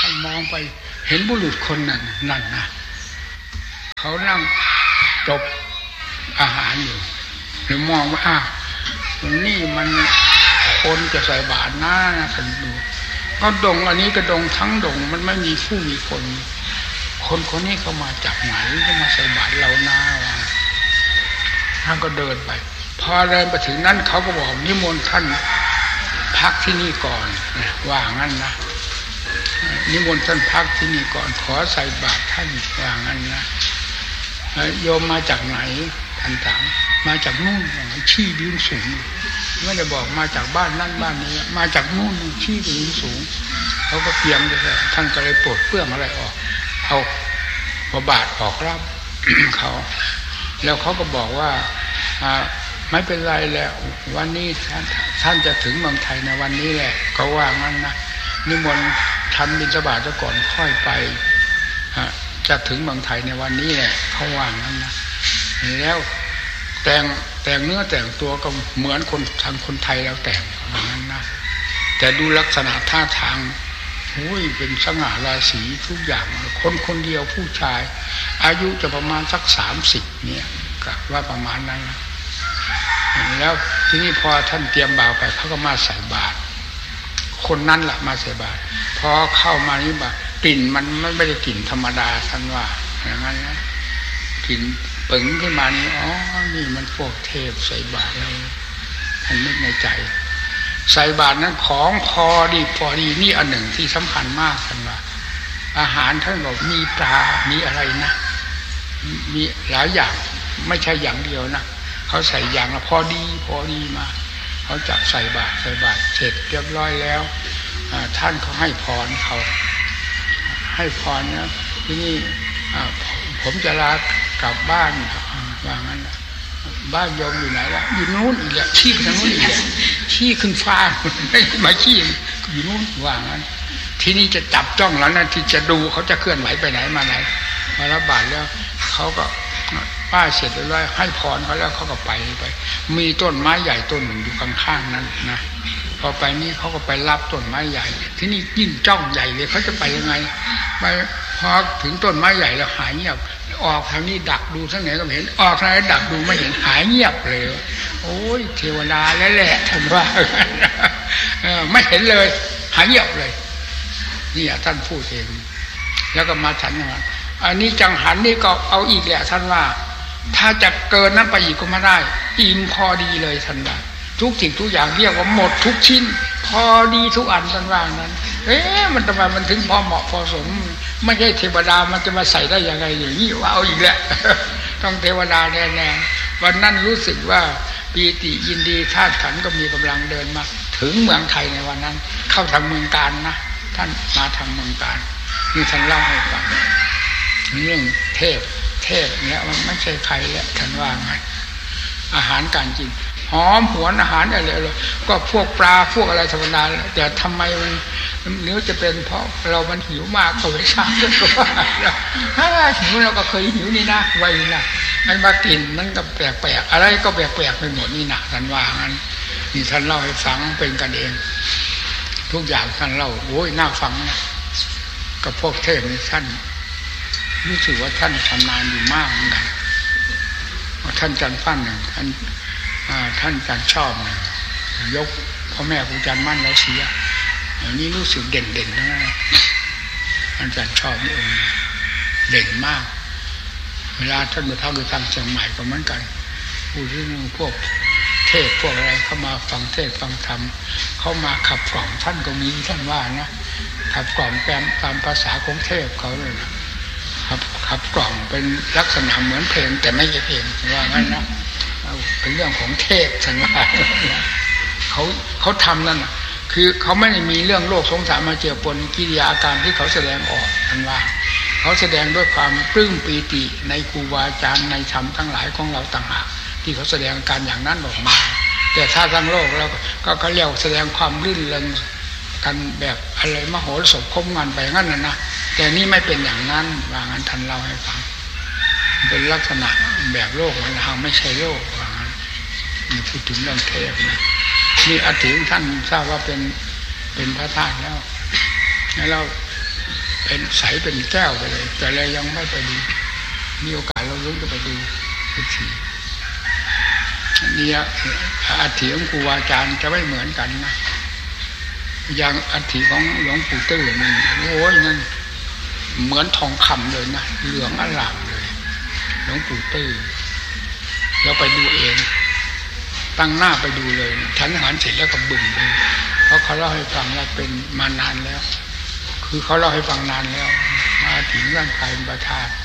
ท่านมองไปเห็นบุรุษคนนั้นนะเขานั่งจบอาหารอยู่หรือมองว่านี่มันคนจะใส่บาตรนะท่านดูก็ดงอันนี้ก็ดงทั้งดงมันไม่มีผู้มีคนคนนี้เขามาจากไหนจะมาใส่บาตรเราหน้าวะท่านก็เดินไปพอเดินไปถึงนั้นเขาก็บอกนิมนต์ท่านพักที่นี่ก่อนว่างั้นนะนิมนต์ท่านพักที่นี่ก่อนขอใส่บาตรท่านว่างั้นนะโยมมาจากไหนท่านถามมาจากนู่นชี้ยืนสูงไม่ได้บอกมาจากบ้านนั่นบ้านนี้มาจากนู่นชี้ยืนสูงเขาก็เตรียมเลยท่านก็เลยปลดเปลื้องอะไรออกเอาบาตรออกรับ เขาแล้วเขาก็บอกว่าไม่เป็นไรแล้ววันนี้ท่านจะถึงเมืองไทยในวันนี้แหละเขาว่างั้นนะนิมนต์ทำบิณฑบาตซะก่อนค่อยไปจะถึงเมืองไทยในวันนี้แหละเขาว่างั้นนะแล้วแต่งเนื้อแต่งตัวก็เหมือนทางคนไทยแล้วแต่งอย่างนั้นนะแต่ดูลักษณะท่าทางเป็นสง่าราศีทุกอย่างคนเดียวผู้ชายอายุจะประมาณสัก30เนี่ยก็ว่าประมาณนั้นนะแล้วทีนี้พอท่านเตรียมบ่าวไปเขาก็มาใส่บาตรคนนั้นแหละมาใส่บาตรพอเข้ามานี่กลิ่นมันไม่ได้กลิ่นธรรมดาท่านว่าอย่างนั้นนะกลิ่นปึ๋งขึ้นมานี่นี่มันพวกเทพใส่บาตรเราท่านนึกในใจใส่บาตรนั้นของพอดีนี่อันหนึ่งที่สำคัญมากท่านว่าอาหารท่านบอกมีปลามีอะไรนะมีหลายอย่างไม่ใช่อย่างเดียวนะเขาใส่อย่างละพอดีมาเขาจับใส่บาตรเสร็จเรียบร้อยแล้วท่านเขาให้พรเขาให้พรนะที่นี่ผมจะลากลับบ้านว่างั้นบ้านโยมอยู่ไหนวะอยู่นู้นอีกแล้วชี้ไปทางนู้นอีกแล้วชี้ขึ้นฟ้าไม่มาชี้อยู่นู้นว่างั้นที่นี่จะจับจ้องแล้วนะที่จะดูเขาจะเคลื่อนไหวไปไหนมาไหนมารับบาตรแล้วเขาก็ป้าเสร็จแล้วให้พรเขาแล้วเขาก็ไปมีต้นไม้ใหญ่ต้นหนึ่งอยู่ข้างๆนั้นนะพอไปนี่เขาก็ไปรับต้นไม้ใหญ่ที่นี่ยิ่งจ้องใหญ่เลยเขาจะไปยังไงไปพอถึงต้นไม้ใหญ่แล้วหายเงียบออกทางนี้ดักดูทั้งไหนก็ไม่เห็นออกทางไหนดักดูไม่เห็นหายเงียบเลยโอ้ยเทวดาแล้วแหละท่านว่าไม่เห็นเลยหายเงียบเลยนี่ท่านพูดเองแล้วก็มาฉันว่าอันนี้จังหันนี่ก็เอาอีกแหละท่านว่าถ้าจะเกินนั้นไปอีกก็ไม่ได้อิ่มพอดีเลยท่านว่าทุกสิ่งทุกอย่างเรียกว่าหมดทุกชิ้นพอดีทุกอันท่านว่านั้นมันทำไมมันถึงพอเหมาะพอสมไม่ใช่เทวดามันจะมาใส่ได้ยังไงอย่างนี้ว่าเอาอีกแหละต้องเทวดาแน่ๆวันนั้นรู้สึกว่าปีติยินดีธาตุขันธ์ก็มีกำลังเดินมาถึงเมืองไทยในวันนั้นเข้าทางเมืองการนะท่านมาทางเมืองการนี่ท่านเล่าให้ฟังเรื่องเทพเนี่ยมันไม่ใช่ใครแล้วท่านว่าไงอาหารการกินหอมหวนอาหารอะไรเลยก็พวกปลาพวกอะไรธรรมดาแต่ทำไมมันเนื้อจะเป็นเพราะเรามันหิวมากก็ไม่ทราบก็ว่าถ้าหิวเราก็เคยหิวนี่นะไว้นะมันมากินมันก็แปลกๆอะไรก็แปลกๆไปหมดนี่นะท่านว่างั้นนี่ท่านเล่าให้ฟังเป็นกันเองทุกอย่างท่านเล่าโอ้ยน่าฟังนะกับพวกเทพนี่ท่านรู้สึกว่าท่านชำนาญอยู่มากเหมือนกันท่านจันฟั่นหนึ่งท่านจันชอบหนึ่งยกพ่อแม่ครูจันมั่นแล้วเสียอย่างนี้รู้สึกเด่นๆนะท่านจันชอบนี่องค์เด่นมากเวลาท่านไปพักอยู่ทางเชียงใหม่ก็เหมือนกันผู้ที่พวกเทศพวกอะไรเข้ามาฟังเทศฟังธรรมเข้ามาขับกล่อมท่านก็มีท่านว่านะขับกล่อมแปลตามภาษาของเทพเขาเลยนะขับกล่อมเป็นลักษณะเหมือนเพลงแต่ไม่ใช่เพลงว่างั้นนะเป็นเรื่องของเทพท่านว่าเขาทำนั่นคือเขาไม่ได้มีเรื่องโลกสงสารมาเจือปนกิริยาอาการที่เขาแสดงออกท่านว่าเขาแสดงด้วยความปลื้มปีติในครูบาอาจารย์ในธรรมทั้งหลายของเราต่างหากที่เขาแสดงการอย่างนั้นออกมาแต่ถ้าทั้งโลกเราก็เรียกแสดงความรื่นเริงกันแบบอะไรมโหฬารคมงานไปงั้นนะแต่นี่ไม่เป็นอย่างนั้นว่างั้นท่านเล่าให้ฟังเป็นลักษณะแบบโลกมันทางไม่ใช่โลกว่างั้นนี่พูดถึงเรื่องเทพนะนี่อธิท่านทราบว่าเป็นพระธาตุแล้วเราเป็นใสเป็นแก้วไปเลยแต่เรายังไม่ไปดูมีโอกาสเราลุ้นจะไปดูทุกทีนี่อัฐิของครูอาจารย์จะไม่เหมือนกันนะอย่างอัฐิของหลวงปู่ตื้อนี่โอ้ยนั่นเหมือนทองคำเลยนะเหลืองอร่ามเลยหลวงปู่ตื้อแล้วไปดูเองตั้งหน้าไปดูเลยฉันอาหารเสร็จแล้วก็บึ่งดูเพราะเขาเล่าให้ฟังว่าเป็นมานานแล้วคือเขาเล่าให้ฟังนานแล้วมาถึงร่างกายประทาน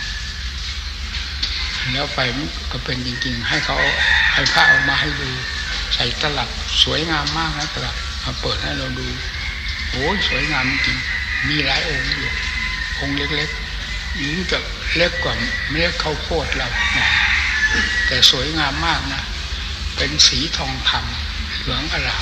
แล้วไปก็เป็นจริงๆให้เขาให้พระออกมาให้ดูใส่ตลับสวยงามมากนะตลับมาเปิดให้เราดูโอ้สวยงามจริงมีหลายองค์อยู่องค์เล็กๆยิ่งจะเล็กกว่าเม็ดข้าวโพดเราแต่สวยงามมากนะเป็นสีทองคำเหลืองอร่าม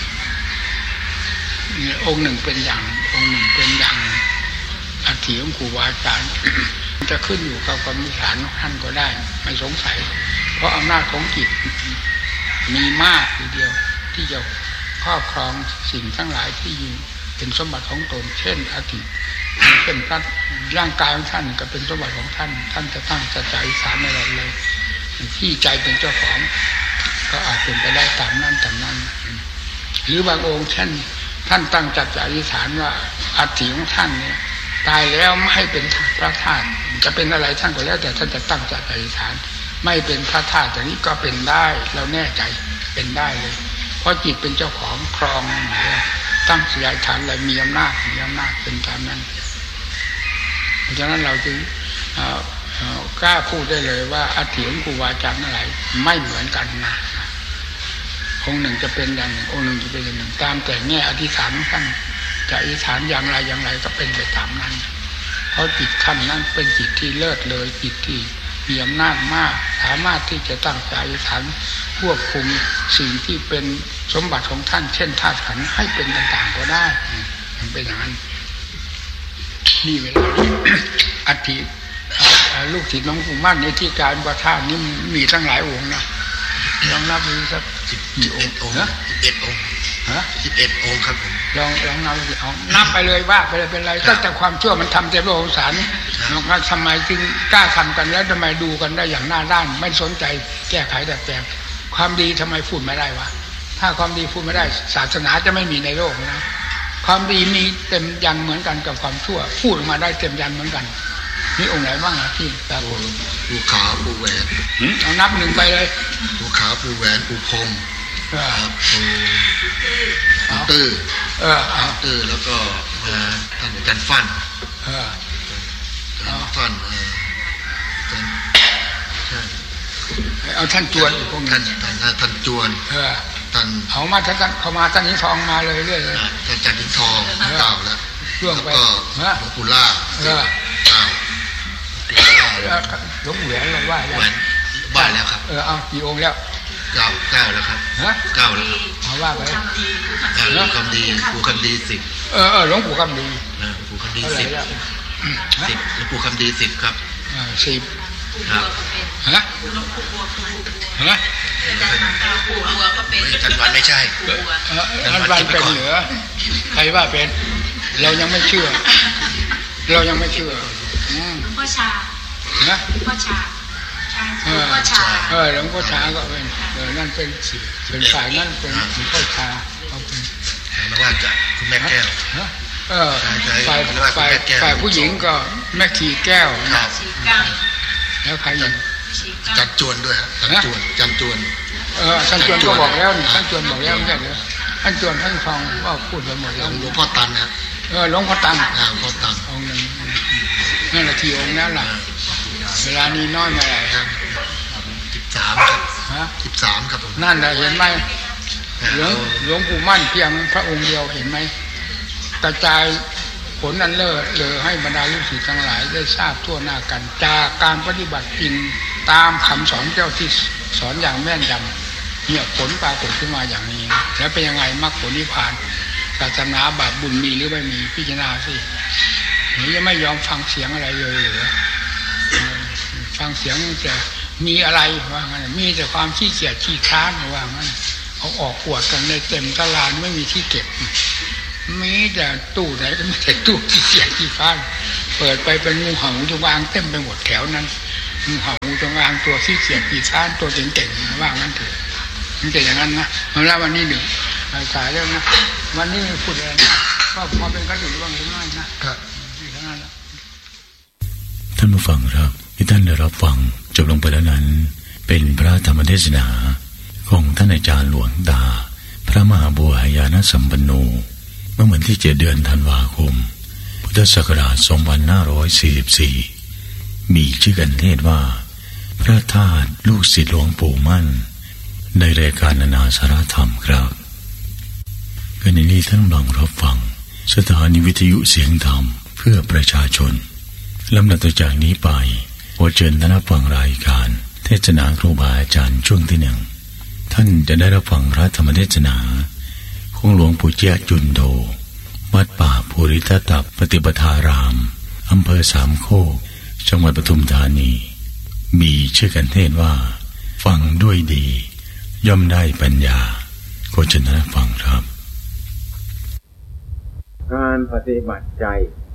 องค์หนึ่งเป็นอย่างองค์หนึ่งเป็นอย่างอัฐิของครูบาอาจารย์จะขึ้นอยู่กับกรรมฐานท่านก็ได้ไม่สงสัยเพราะอำนาจของจิตมีมากทีเดียวที่จะครอบครองสิ่งทั้งหลายที่เป็นสมบัติของตนเช่นอัฐิเป็นพระร่างกายของท่านก็เป็นสมบัติของท่านท่านจะตั้งสัจจะอธิษฐานในเราเลยที่ใจเป็นเจ้าของก็อาจเป็นไปได้ตามนั้นตามนั้นหรือบางองค์เช่นท่านตั้งสัจจะอธิษฐานว่าอัฐิของท่านเนี่ยตายแล้วไม่ให้เป็นพระธาตุจะเป็นอะไรท่านก็แล้วแต่ท่านจะตั้งสัจจะอธิษฐานไม่เป็นพระธาตุอย่างนี้ก็เป็นได้เราแน่ใจเป็นได้เลยเพราะจิตเป็นเจ้าของครองตั้งสัจจะอธิษฐานอะไรมีอำนาจเป็นตามนั้นเพราะฉะนั้นเราจึงกล้าพูดได้เลยว่าอัฐิของครูบาอาจารย์อะไรไม่เหมือนกันนะองค์หนึ่งจะเป็นอย่างหนึ่งองค์หนึ่งจะเป็นอย่างหนึ่งตามแต่แง่อธิษฐานท่านจะอธิษฐานอย่างไรก็เป็นไปตามนั้นเพราะจิตขั้นนั้นเป็นจิตที่เลิศเลยจิตที่มีอำนาจมากสามารถที่จะตั้งใจอธิษฐานควบคุมสิ่งที่เป็นสมบัติของท่านเช่นธาตุขันธ์ให้เป็นต่างๆก็ได้มันเป็นอย่างนั้นนี่เวลานี้ อัฐิลูกศิษย์น้องปู่มั่นในที่การประทานนี่มีตั้งหลายองค์นะลองนับดูสักกี่องค์นะ 11 องค์ฮะ11 องค์ครับผมลองนับสิเอานับไปเลยว่าไปเลยเป็นไรก็แต่ความชั่วมันทำเต็มโลกสารเราทำไมจึงกล้าทำกันแล้วทำไมดูกันได้อย่างหน้าด้านไม่สนใจแก้ไขแต่แปลงความดีทำไมพูดไม่ได้วะถ้าความดีพูดไม่ได้ศาสนาจะไม่มีในโลกนะความดีมีเต็มยันเหมือนกันกับความชั่วพูดออกมาได้เต็มยันเหมือนกันนี่องค์ไหนบ้างที่ตาโกนปูขาวปูแหวนเอานับหนึ่งไปเลยปูขาวปูแหวนปูพรมปูตื้อตื้อแล้วก็ท่านอาจารย์ฟั่นฟั่นใช่เอาท่านจวนพวกท่านจวนท่านเอามาท่านเขามาท่านหินทองมาเลยเรื่อยท่านอาจารย์หินทองเก่าแล้วแล้วก็หลวงปู่ล่าหลวงแหวนเราว่าแหวนบ้านแล้วครับเอากี่องค์แล้ว 9แล้วครับ9แล้วครับเอาว่าไปหลวงคำดีปู่คำดี10 หลวงปู่คำดีปู่คำดี10หลวงปู่คำดี10ครับ 10ครับฮะจันวันไม่ใช่จันวันเป็นเหลือใครว่าเป็นเรายังไม่เชื่อพ่อชานะพ่อชาหลวงพ่อชาหลวงพ่อชาก็เป็นนั่นเป็นฝ่ายนั่นเป็นหลวงพ่อชาเขาเป็นมาว่าจะคุณแม่แก้วฝ่ายผู้หญิงก็แม่ขี่แก้วแล้วใครอีกจันจวนด้วยจันจวนท่านจวนก็บอกแล้วท่านจวนบอกแล้วไม่ใช่เหรอท่านจวนท่านฟังก็พูดไปหมดแล้วหลวงพ่อตันนะหลวงพ่อตันพ่อตันองค์นึงนั่นแหละที่องค์นั้นล่ะเวลานี้น้อยมาไหนครับ 13ครับ13ครับนั่นแหละเห็นไหมหลวงปู่มั่นเพียงพระองค์เดียวเห็นไหมกระจายผลนั้นเลยให้บรรดาลูกศิษย์ทั้งหลายได้ทราบทั่วหน้ากันจากการปฏิบัติจริงตามคำสอนเจ้าที่สอนอย่างแม่นยำเนี่ยผลปรากฏขึ้นมาอย่างนี้แล้วเป็นยังไงมรรคผลนิพพานศาสนาบาปบุญมีหรือไม่มีพิจารณาสินี่ยังไม่ยอมฟังเสียงอะไรเลยหรือฟังเสียงจะมีอะไรว่างั้นมีแต่ความขี้เกียจขี้ค้านว่างั้นเอาออกปวดกันในเต็มตลาดไม่มีที่เก็บมีแต่ตู้ไหนก็ไม่ใช่ตู้ที่เสียที่ฟ้านเปิดไปเป็นงูเห่าจงอางเต็มไปหมดแถวนั้นงูเห่าจงอางตัวที่เสียที่ฟ้านตัวเจ๋งๆว่างั้นเถอะมันจะอย่างนั้นนะแล้ววันนี้หนึ่งสายเรื่องนะวันนี้พูดอะไรนะก็พอเป็นกระดูกว่างน้อยนะครับท่านผู้ฟังครับที่ท่านได้รับฟังจบลงไปแล้วนั้นเป็นพระธรรมเทศนาของท่านอาจารย์หลวงตาพระมหาบัวญาณสัมปันโนเมื่อวันที่7 เดือนธันวาคมพุทธศักราช2544มีชื่อกันเทศว่าพระธาตุลูกศิษย์หลวงปู่มั่นในรายการนานาสาระธรรมครับขณะนี้ท่านกำลังรับฟังสถานีวิทยุเสียงธรรมเพื่อประชาชนลำดับต่อจากนี้ไปขอเชิญท่านรับฟังรายการเทศนาครูบาอาจารย์ช่วงที่1ท่านจะได้รับฟังพระธรรมเทศนาของหลวงปู่เจ้าจุนโดวัดป่าภูริทัตตปฏิปทารามอำเภอสามโคกจังหวัดปทุมธานีมีชื่อกันเทศว่าฟังด้วยดีย่อมได้ปัญญาขอเชิญท่านรับฟังครับการปฏิบัติใจ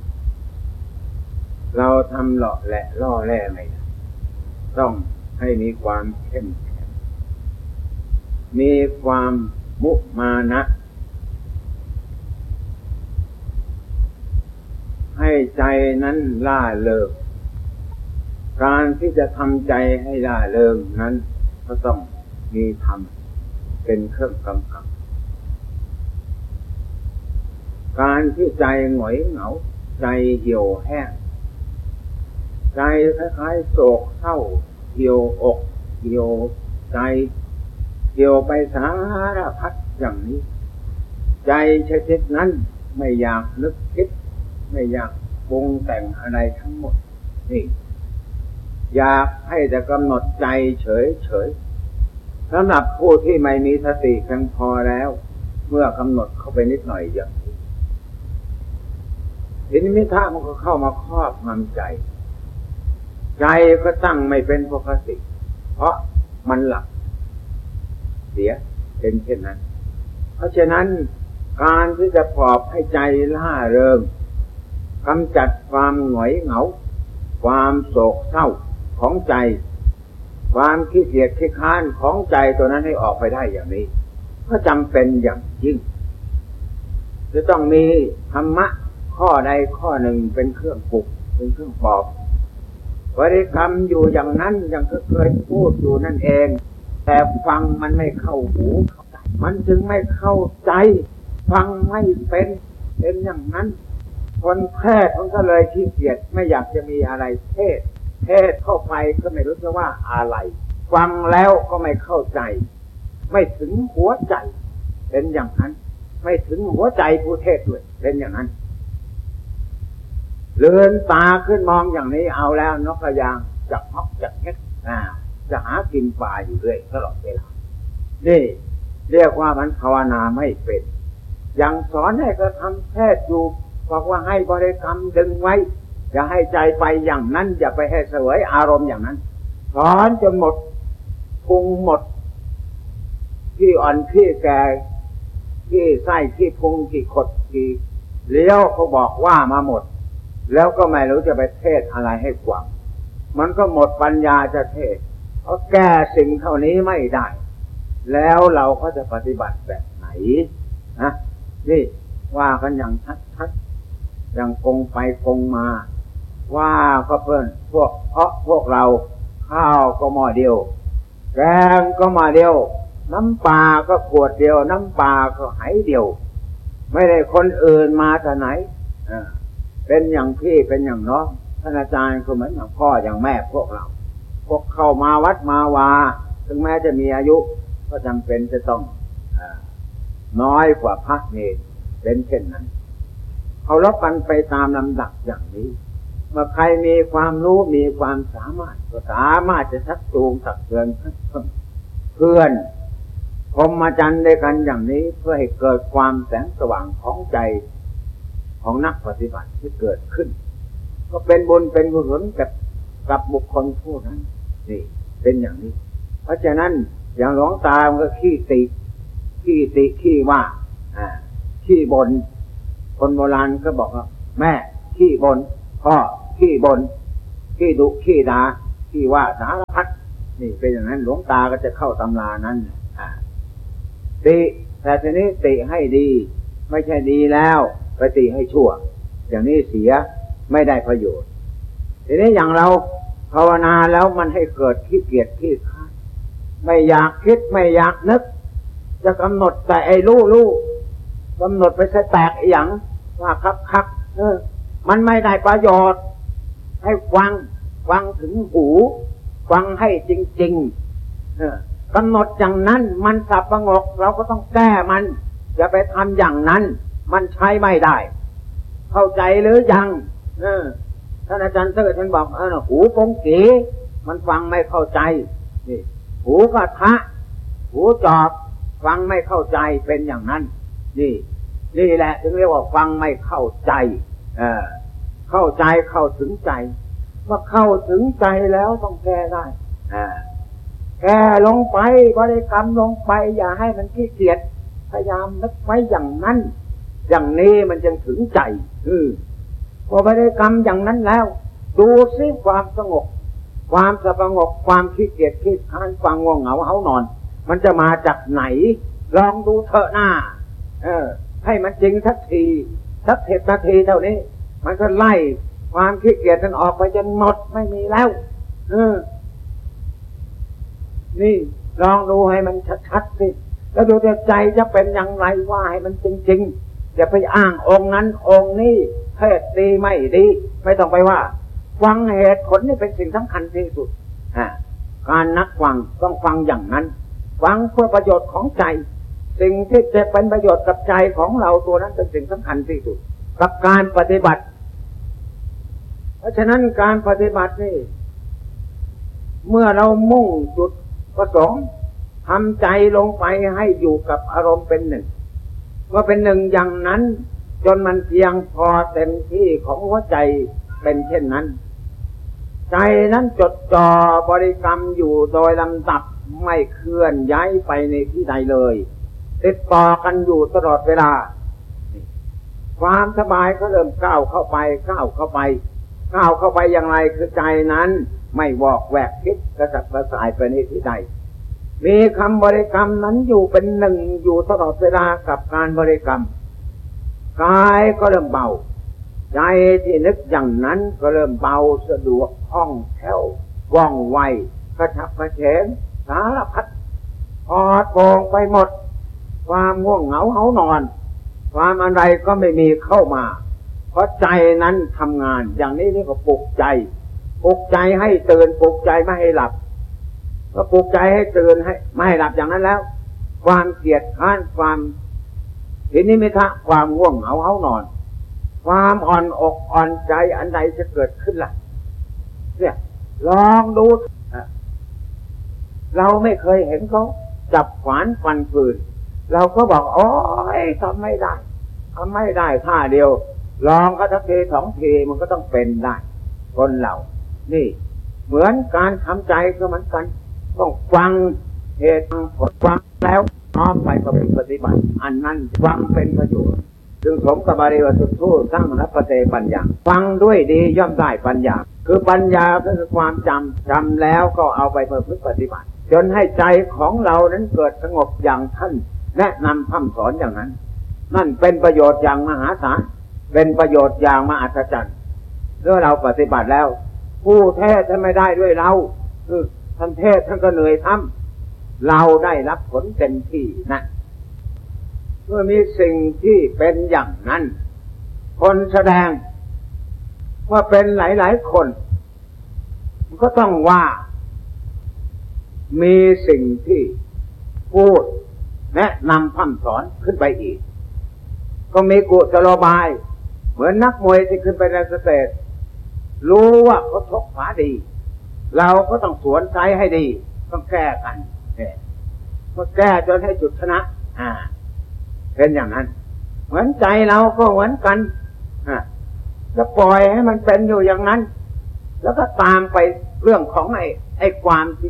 เราทำหล่อแหละล่อแร่ไม่ได้ต้องให้มีความเข้มแข็งมีความมุมานะให้ใจนั้นล่าเริงการที่จะทำใจให้ล่าเริงนั้นก็ต้องมีธรรมเป็นเครื่องกำกับการที่ใจหงอยเหงาใจเหี่ยวแห้งใจคล้ายๆโศกเศร้าเหี่ยวอกเหี่ยวใจเหี่ยวไปสารพัดอย่างนี้ใจชนิดนั้นไม่อยากนึกคิดไม่อยากปรุงแต่งอะไรทั้งหมดนี่อยากให้แต่กำหนดใจเฉยๆสำหรับผู้ที่ไม่มีสติเพียงพอแล้วเมื่อกำหนดเข้าไปนิดหน่อยอย่างนี้ทีนี้มิถะมันก็เข้ามาครอบงำใจใจก็ตั้งไม่เป็นปกติเพราะมันหลับเสียเป็นเช่นนั้นเพราะฉะนั้นการที่จะปลอบให้ใจล่าเริงกำจัดความหงอยเหงาความโศกเศร้าของใจความขี้เกียจขี้ค้านของใจตัวนั้นให้ออกไปได้อย่างนี้ก็จำเป็นอย่างยิ่งจะต้องมีธรรมะข้อใดข้อหนึ่งเป็นเครื่องปลุกเป็นเครื่องปลอบบริกรรมอยู่อย่างนั้นอย่างเคยพูดอยู่นั่นเองแต่ฟังมันไม่เข้าหูมันจึงไม่เข้าใจฟังไม่เป็นอย่างนั้นคนแพทย์มันก็เลยขี้เกียจไม่อยากจะมีอะไรเทศเข้าไปก็ไม่รู้จะว่าอะไรฟังแล้วก็ไม่เข้าใจไม่ถึงหัวใจเป็นอย่างนั้นไม่ถึงหัวใจผู้เทศด้วยเป็นอย่างนั้นเลือนตาขึ้นมองอย่างนี้เอาแล้วนกกระยางจับฮอกจับเฮ็ดจะหากินปลาอยู่เรื่อยตลอดเวลานี่เรียกว่ามันภาวนาไม่เป็นอย่างสอนให้ก็ทำแพทย์อยู่บอกว่าให้บริกรรมดึงไว้อย่าให้ใจไปอย่างนั้นอย่าไปให้เสวยอารมณ์อย่างนั้นสอนจนหมดพุงหมดที่อ่อนที่แก่ที่ไส้ที่พุงที่ขดที่เลี้ยวเขาบอกว่ามาหมดแล้วก็ไม่รู้จะไปเทศอะไรให้กว้างมันก็หมดปัญญาจะเทศเพราะแก้สิ่งเท่านี้ไม่ได้แล้วเราก็จะปฏิบัติแบบไหนนะนี่ว่ากันอย่างชัดๆอย่างคงไปคงมาว่าก็เพิ่นพวกเราข้าวก็หม้อเดียวแกงก็หม้อเดียวน้ำปลาก็ขวดเดียวน้ำปลาก็ไหเดียวไม่ได้คนอื่นมาแต่ไหนเป็นอย่างพี่เป็นอย่างน้องท่านอาจารย์ก็เหมือนอย่างพ่ออย่างแม่พวกเราพวกเข้ามาวัดมาวาถึงแม้จะมีอายุก็จำเป็นจะต้องน้อยกว่าพระเนรเป็นเช่นนั้นเขารับกันไปตามลำดับอย่างนี้เมื่อใครมีความรู้มีความสามารถก็สามารถจะชักจูงตักเตือนเพื่อนพรหมจรรย์ด้วยกันอย่างนี้เพื่อให้เกิดความแสงสว่างของใจของนักปฏิบัติที่เกิดขึ้นก็เป็นบุญเป็นกุศลกับบุคคลผู้นั้นนี่เป็นอย่างนี้เพราะฉะนั้นอย่างหลวงตามันก็ขี้ว่าขี้บ่นคนโบราณก็บอกว่าแม่ขี้บนพ่อขี้บนขี้ดุขี้ด่าขี้ว่าสารพัดนี่เป็นอย่างนั้นหลวงตาก็จะเข้าตำรานั้นติแต่ทีนี้ติให้ดีไม่ใช่ดีแล้วไปติให้ชั่วอย่างนี้เสียไม่ได้ประโยชน์ทีนี้อย่างเราภาวนาแล้วมันให้เกิดขี้เกียจขี้ค้านไม่อยากคิดไม่อยากนึกจะกำหนดแต่ไอ้รู้กำหนดไปใส่แตกอย่างว่าคักมันไม่ได้ประโยชน์ให้ฟังถึงหูฟังให้จริงๆกำหนดอย่างนั้นมันสับประงกเราก็ต้องแก้มันอย่าไปทำอย่างนั้นมันใช้ไม่ได้เข้าใจหรือยังท่านอาจารย์เตอร์ท่านบอกหูปงกีมันฟังไม่เข้าใจนี่หูกระทะหูจอบฟังไม่เข้าใจเป็นอย่างนั้นนี่แหละถึงเรียกว่าฟังไม่เข้าใจเข้าใจเข้าถึงใจว่าเข้าถึงใจแล้วต้องแก้ได้แก้ลงไปบริกรรมลงไปอย่าให้มันขี้เกียจพยายามนึกไว้อย่างนั้นอย่างนี้มันจึงถึงใจพอบริกรรมอย่างนั้นแล้วดูซิความสงบความสงบความขี้เกียจขี้ค้านความง่วงเหงาเฮานอนมันจะมาจากไหนลองดูเถอะหน้าให้มันจริงสักทีสัก10 นาทีเท่านี้มันก็ไล่ความขี้เกียจนั้นออกไปจนหมดไม่มีแล้วนี่ลองดูให้มันชัดๆสิแล้วดูใจจะเป็นอย่างไรว่าให้มันจริงๆอย่าไปอ้างองค์นั้นองค์นี้เทศดีไม่ดีไม่ต้องไปว่าฟังเหตุผลนี่เป็นสิ่งสำคัญที่สุดการนักฟังต้องฟังอย่างนั้นฟังเพื่อประโยชน์ของใจสิ่งที่จะเป็นประโยชน์กับใจของเราตัวนั้นเป็นสิ่งสำคัญที่สุดกับการปฏิบัติเพราะฉะนั้นการปฏิบัตินี่เมื่อเรามุ่งจุดประสงค์ทำใจลงไปให้อยู่กับอารมณ์เป็นหนึ่งว่าเป็นหนึ่งอย่างนั้นจนมันเพียงพอเต็มที่ของหัวใจเป็นเช่นนั้นใจนั้นจดจ่อบริกรรมอยู่โดยลำดับไม่เคลื่อนย้ายไปในที่ใดเลยติดต่อกันอยู่ตลอดเวลาความสบายก็เริ่มก้าวเข้าไปอย่างไรคือใจนั้นไม่วอกแวกคิดกระสับกระส่ายไปในที่ใดมีคำบริกรรมนั้นอยู่เป็นหนึ่งอยู่ตลอดเวลากับการบริกรรมกายก็เริ่มเบาใจที่นึกอย่างนั้นก็เริ่มเบาสะดวกคล่องแคล่วว่องไวกระฉับกระเฉงสารพัดปลอดโปร่งไปหมดความง่วงเหงาเฮานอนความอะไรก็ไม่มีเข้ามาเพราะใจนั้นทำงานอย่างนี้เรียกว่าปลุกใจให้ตื่นปลุกใจไม่ให้หลับก็ปลุกใจให้ตื่นให้ไม่ให้หลับอย่างนั้นแล้วความเกียจคร้านความทีนี้มิทะความง่วงเหงาเฮานอนความอ่อนอกอ่อนใจอันใดจะเกิดขึ้นล่ะเนี่ยลองดูเราไม่เคยเห็นเขาจับขวานฟันปืนเราก็บอกโอ้ยทำไม่ได้ท่าเดียวลองก็ทักที2 ทีมันก็ต้องเป็นได้คนเรานี่เหมือนการทำใจก็เหมือนกันต้องฟังเหตุผลฟังแล้วน้อมไปปฏิบัติอันนั้นฟังเป็นประโยชน์จึงสมกับบาลีว่าสุทูสร้างนัพเตปัญญาฟังด้วยดีย่อมได้ปัญญาคือปัญญาก็คือความจำแล้วก็เอาไปประพฤติปฏิบัติจนให้ใจของเรานั้นเกิดสงบอย่างท่านแนะนำคำสอนอย่างนั้นนั่นเป็นประโยชน์อย่างมหาศาลเป็นประโยชน์อย่างมหัศจรรย์เมื่อเราปฏิบัติแล้วผู้เทศจะไม่ได้ด้วยเราท่านเทศท่านก็เหนื่อยทำเราได้รับผลเต็มที่นะเมื่อมีสิ่งที่เป็นอย่างนั้นคนแสดงว่าเป็นหลายๆคนก็ต้องว่ามีสิ่งที่พูดแนะนำคำสอนขึ้นไปอีกก็มีกุศโลบายเหมือนนักมวยที่ขึ้นไปในสเตจรู้ว่าเขาชกขวาดีเราก็ต้องสวนซ้ายให้ดีต้องแก้กันเมื่อแก้จนให้จุดชนะเป็นอย่างนั้นเหมือนใจเราก็เหมือนกันจะปล่อยให้มันเป็นอยู่อย่างนั้นแล้วก็ตามไปเรื่องของไอ้ความที่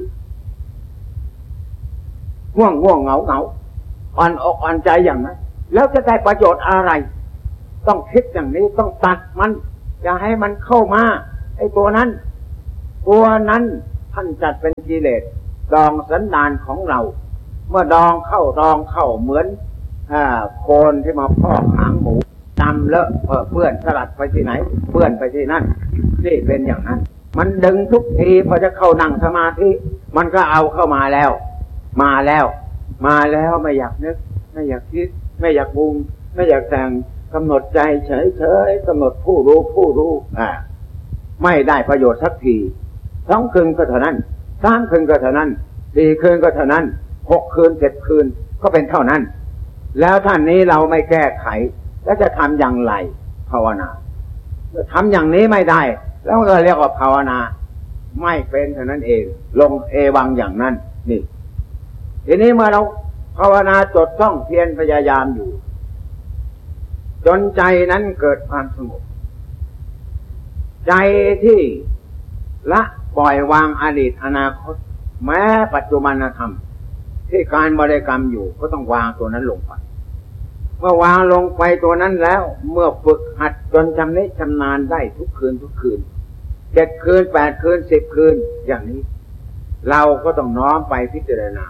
ง่วงเหงาอ่อนอกอ่อนใจอย่างนั้นแล้วจะได้ประโยชน์อะไรต้องคิดอย่างนี้ต้องตัดมันอย่าให้มันเข้ามาไอ้ตัวนั้นท่านจัดเป็นกิเลสดองสันดานของเราเมื่อดองเข้าเหมือนโคลนที่มาพอกหางหมูดำเลอะเปื้อนสลัดไปที่ไหนเปื้อนไปที่นั่นนี่เป็นอย่างนั้นมันดึงทุกทีพอจะเข้านั่งสมาธิมันก็เอาเข้ามาแล้วไม่อยากนึกไม่อยากคิดไม่อยากปรุงไม่อยากแต่งกำหนดใจเฉยๆกำหนดผู้รู้ไม่ได้ประโยชน์สักที2 คืนก็เท่านั้น3 คืนก็เท่านั้น4 คืนก็เท่านั้น6 คืน7 คืนก็เป็นเท่านั้นแล้วท่านนี้เราไม่แก้ไขแล้วจะทำอย่างไรภาวนาทำอย่างนี้ไม่ได้แล้วก็เรียกว่าภาวนาไม่เป็นเท่านั้นเองลงเอวังอย่างนั้นนี่ทีนี้เมื่อเราภาวนาจดจ้องเพียรพยายามอยู่จนใจนั้นเกิดความสงบใจที่ละปล่อยวางอดีตอนาคตแม้ปัจจุบันธรรมที่การบริกรรมอยู่ก็ต้องวางตัวนั้นลงไปเมื่อวางลงไปตัวนั้นแล้วเมื่อฝึกหัดจนชำนิชำนาญได้ทุกคืน7 คืน8 คืน10 คืนอย่างนี้เราก็ต้องน้อมไปพิจารณา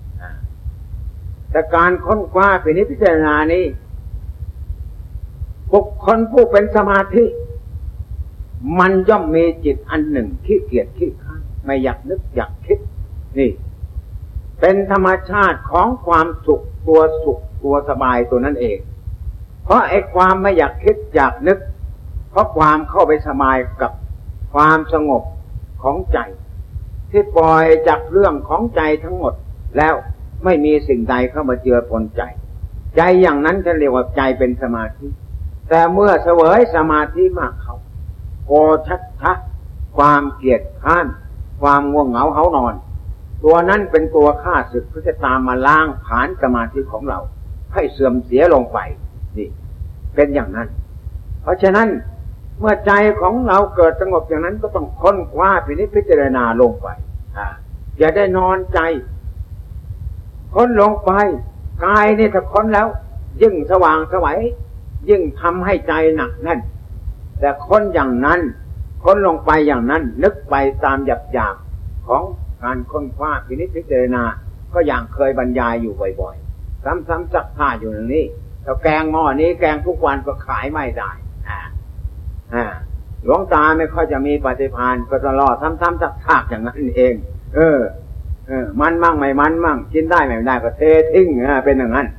แต่การค้นคว้าพิจารณานี้บุคคลผู้เป็นสมาธิมันย่อมมีจิตอันหนึ่งขี้เกียจขี้ค้านไม่อยากนึกอยากคิดนี่เป็นธรรมชาติของความสุขตัวสบายตัวนั้นเองเพราะไอ้ความไม่อยากคิดอยากนึกเพราะความเข้าไปสบายกับความสงบของใจที่ปล่อยจากเรื่องของใจทั้งหมดแล้วไม่มีสิ่งใดเข้ามาเจือปนใจอย่างนั้นจะเรียกว่าใจเป็นสมาธิแต่เมื่อเสวยสมาธิมากเข้าโกชัดทะความเกียจค้านความง่วงเหงาเฮานอนตัวนั้นเป็นตัวฆ่าศึกที่จะตามมาล้างผลาญสมาธิของเราให้เสื่อมเสียลงไปนี่เป็นอย่างนั้นเพราะฉะนั้นเมื่อใจของเราเกิดสงบอย่างนั้นก็ต้องค้นคว้าพิจารณาลงไปอย่าได้นอนใจค้นลงไปกายนี่ถ้าค้นแล้วยิ่งสว่างไสวยิ่งทำให้ใจหนักแน่นแต่ค้นอย่างนั้นค้นลงไปอย่างนั้นนึกไปตามหยาบๆของการค้นคว้าพิจารณาก็อย่างเคยบรรยายอยู่บ่อยๆซ้ำๆซักผ้าอยู่อย่างนี้ถ้าแกงหม้อนี้แกงทุกวันก็ขายไม่ได้หลวงตาไม่ค่อยจะมีปฏิภาณก็ตลอดซ้ำๆซักผ้าอย่างนั้นเองมันมั่งไม่มันมั่งกินได้ไม่ได้ก็เททิ้งเป็นอย่างนั้น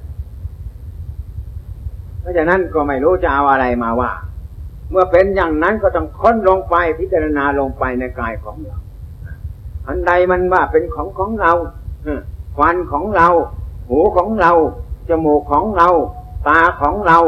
เพราะฉะนั้นก็ไม่รู้จะเอาอะไรมาว่าเมื่อเป็นอย่างนั้นก็ต้องค้นลงไปพิจารณาลงไปในกายของเราอันใดมันว่าเป็นของเราฟันของเราหูของเราจมูกของเราตาของเรา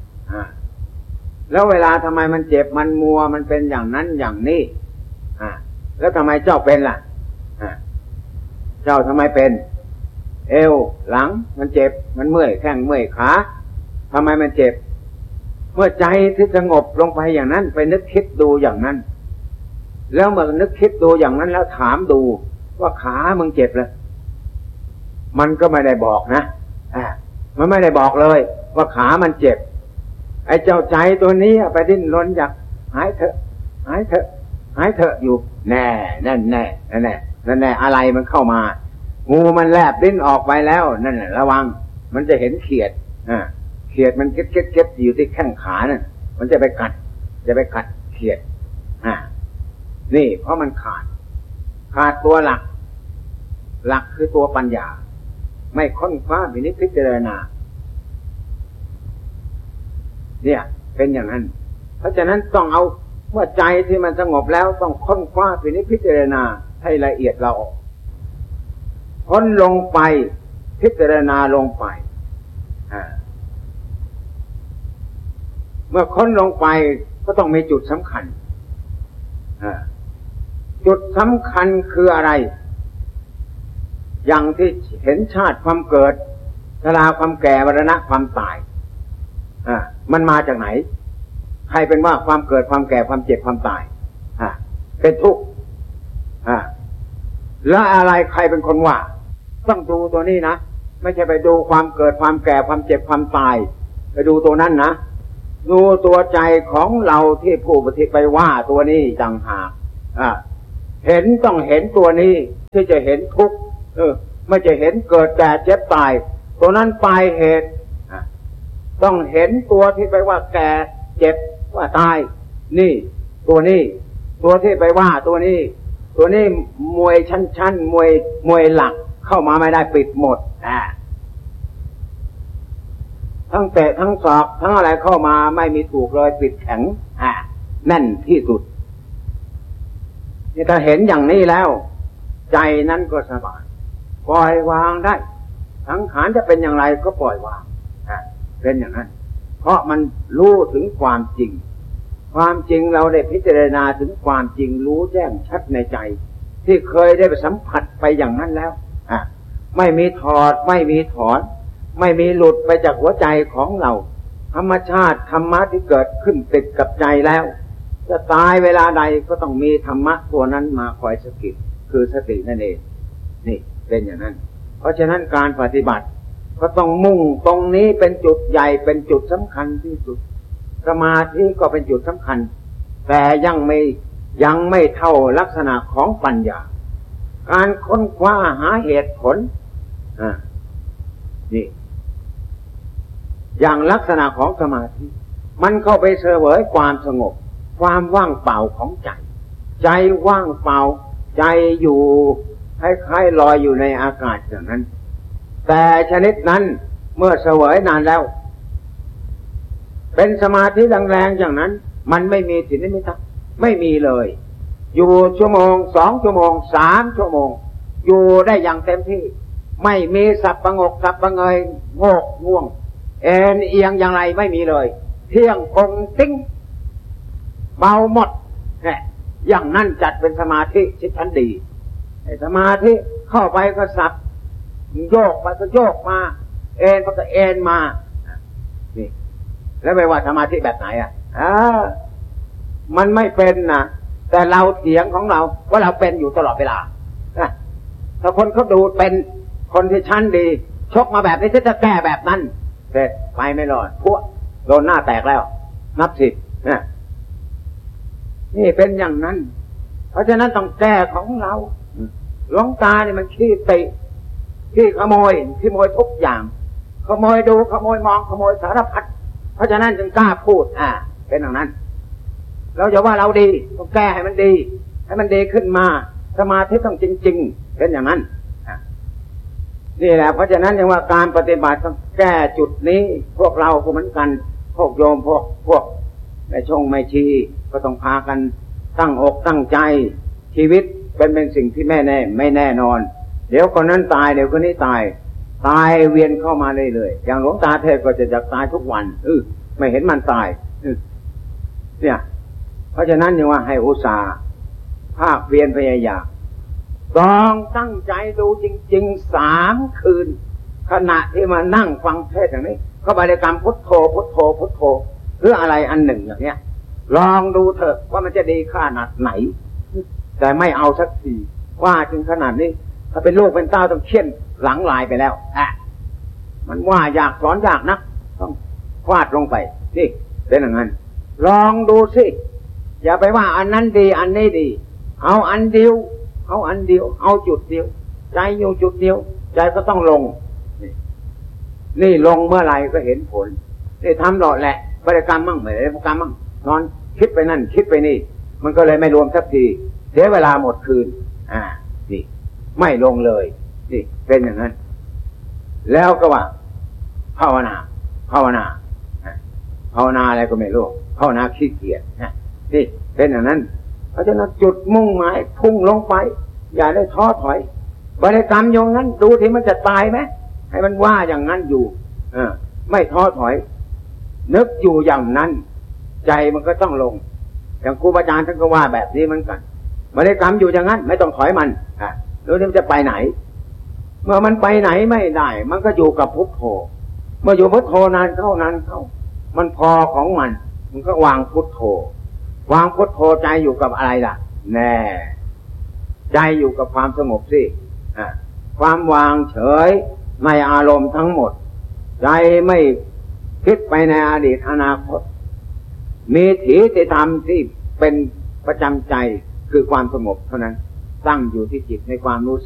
แล้วเวลาทำไมมันเจ็บมันมัวมันเป็นอย่างนั้นอย่างนี้แล้วทำไมเจ้าเป็นล่ะเจ้าทำไมเป็นเอวหลังมันเจ็บมันเมื่อยแข้งเมื่อยขาทำไมมันเจ็บเมื่อใจที่สงบลงไปอย่างนั้นไปนึกคิดดูอย่างนั้นแล้วเมื่อนึกคิดดูอย่างนั้นแล้วถามดูว่าขามึงเจ็บเลยมันก็ไม่ได้บอกนะมันไม่ได้บอกเลยว่าขามันเจ็บไอ้เจ้าใจตัวนี้ไปดิ้นรนอยากหายเถอะอยู่นั่นแน่อะไรมันเข้ามางูมันแลบลิ้นออกไปแล้วนั่นแหละระวังมันจะเห็นเขียดมันเก็ดอยู่ที่แข้งขานั่นมันจะไปกัดเขียดนี่เพราะมันขาดตัวหลักคือตัวปัญญาไม่ค้นคว้าพิจารณาเนี่ยเป็นอย่างนั้นเพราะฉะนั้นต้องเอาเมื่อใจที่มันสงบแล้วต้องค้นคว้าพิจารณาให้ละเอียดเราออกค้นลงไปพิจารณาลงไปเมื่อค้นลงไปก็ต้องมีจุดสำคัญจุดสำคัญคืออะไรอย่างที่เห็นชาติความเกิดชราความแก่มรณะความตายมันมาจากไหนใครเป็นว่าความเกิดความแก่ความเจ็บความตายเป็นทุกข์แล้วอะไรใครเป็นคนว่าต้องดูตัวนี้นะไม่ใช่ไปดูความเกิดความแก่ความเจ็บความตายไปดูตัวนั้นนะดูตัวใจของเราที่ผู้ปฏิไปว่าตัวนี้ต่างหากเห็นต้องเห็นตัวนี้ที่จะเห็นทุกข์ไม่จะเห็นเกิดแก่เจ็บตายตัวนั้นปลายเหตุต้องเห็นตัวที่ไปว่าแก่เจ็บว่าตายนี่ตัวนี้ตัวที่ไปว่าตัวนี้มวยชั้นมวยหลักเข้ามาไม่ได้ปิดหมดทั้งเตะทั้งศอกทั้งอะไรเข้ามาไม่มีถูกเลยปิดแข็งแน่นที่สุดนี่ถ้าเห็นอย่างนี้แล้วใจนั้นก็สบายปล่อยวางได้สังขารจะเป็นอย่างไรก็ปล่อยวางเป็นอย่างนั้นเพราะมันรู้ถึงความจริงเราได้พิจารณาถึงความจริงรู้แจ้งชัดในใจที่เคยได้ไปสัมผัสไปอย่างนั้นแล้วไม่มีถอดไม่มีถอนไม่มีหลุดไปจากหัวใจของเราธรรมชาติธรรมะที่เกิดขึ้นติดกับใจแล้วจะตายเวลาใดก็ต้องมีธรรมะตัวนั้นมาคอยสะกิดคือสตินั่นเองนี่เป็นอย่างนั้นเพราะฉะนั้นการปฏิบัติก็ต้องมุ่งตรงนี้เป็นจุดใหญ่เป็นจุดสำคัญที่สุดสมาธิก็เป็นจุดสำคัญแต่ยังไม่เท่าลักษณะของปัญญาการค้นคว้าหาเหตุผลนี่อย่างลักษณะของสมาธิมันเข้าไปเสวยความสงบความว่างเปล่าของใจว่างเปล่าใจอยู่คล้ายๆลอยอยู่ในอากาศอย่างนั้นแต่ชนิดนั้นเมื่อเสวยนานแล้วเป็นสมาธิแรงๆอย่างนั้นมันไม่มีสินิมิตไม่มีเลยอยู่ชั่วโมง2 ชั่วโมง3 ชั่วโมงอยู่ได้อย่างเต็มที่ไม่มีสับประงกสับประเงยโงกง่วงเอ็นเอียงอย่างไรไม่มีเลยเที่ยงคงติ้งเบาหมดอย่างนั้นจัดเป็นสมาธิชั้นดีสมาธิเข้าไปก็สับโยกไปก็โยกมาเอ็นไปก็เอ็นมานี่แล้วไม่ว่าสมาธิแบบไหนมันไม่เป็นนะแต่เราเถียงของเราว่าเราเป็นอยู่ตลอดเวลาถ้าคนเขาดูเป็นคนที่ชั้นดีชกมาแบบนี้จะแก้แบบนั้นเสร็จไปไม่รอดพวกโดนหน้าแตกแล้วนับ10นี่เป็นอย่างนั้นเพราะฉะนั้นต้องแก้ของเราหลวงตาเนี่ยมันขี้ติขี้ขโมยทุกอย่างขโมยดูขโมยมองขโมยสารพัดเพราะฉะนั้นจึงกล้าพูดเป็นอย่างนั้นเราจะว่าเราดีต้องแก้ให้มันดีขึ้นมาสมาธิต้องจริงๆเป็นอย่างนั้นนี่แหละเพราะฉะนั้นจึงว่าการปฏิบัติต้องแก้จุดนี้พวกเราก็เหมือนกันพวกโยมพวกแม่ชงแม่ชีก็ต้องพากันตั้งอกตั้งใจชีวิตเป็นสิ่งที่ไม่แน่นอนเดี๋ยวคนนั้นตายเดี๋ยวคนนี้ตายเวียนเข้ามาเรื่อยๆอย่างหลวงตาเทศก็จะอยากตายทุกวันไม่เห็นมันตายเนี่ยเพราะฉะนั้นจึงว่าให้อุตส่าห์ภาคเพียรพยายามลองตั้งใจดูจริงๆ3 คืนขณะที่มานั่งฟังเทศอย่างนี้ก็บริกรรมพุทโธพุทโธพุทโธหรืออะไรอันหนึ่งอย่างเนี้ยลองดูเถอะว่ามันจะดีขนาดไหนแต่ไม่เอาสักทีว่าถึงขนาดนี้ถ้าเป็นลูกเป็นเต้าต้องเชี่ยนหลังลายไปแล้วมันว่าอยากสอนยากนักต้องฟาดลงไปนี่เป็นอย่างนั้นลองดูสิอย่าไปว่าอันนั้นดีอันนี้ดีเอาอันเดียวเอาจุดเดียวใจอยู่จุดเดียวใจก็ต้องลงนี่ลงเมื่อไหร่ก็เห็นผลนี่ทำหล่อแหละบริกรรมมั่งไม่ได้บริกรรมมั่งนอนคิดไปนั่นคิดไปนี่มันก็เลยไม่รวมสักทีเสียเวลาหมดคืนนี่ไม่ลงเลยนี่เป็นอย่างนั้นแล้วก็ว่าภาวนาอะไรก็ไม่รู้ภาวนาขี้เกียจนี่เป็นอย่างนั้นเพราะฉะนั้นจุดมุ่งหมายพุ่งลงไปอย่าได้ท้อถอยบริกรรมอย่างนั้นดูที่มันจะตายไหมให้มันว่าอย่างนั้นอยู่ไม่ท้อถอยนึกอยู่อย่างนั้นใจมันก็ต้องลงอย่างครูบาอาจารย์ท่านก็ว่าแบบนี้เหมือนกันบริกรรมอยู่อย่างนั้นไม่ต้องถอยมันดูที่มันจะไปไหนเมื่อมันไปไหนไม่ได้มันก็อยู่กับพุทโธเมื่ออยู่พุทโธนานเข้ามันพอของมันก็วางพุทโธใจอยู่กับอะไรล่ะแน่ใจอยู่กับความสงบสิความวางเฉยในอารมณ์ทั้งหมดใจไม่คิดไปในอดีตอนาคตมีถีติธรรมที่เป็นประจำใจคือความสงบเท่านั้นตั้งอยู่ที่จิตในความรู้สึก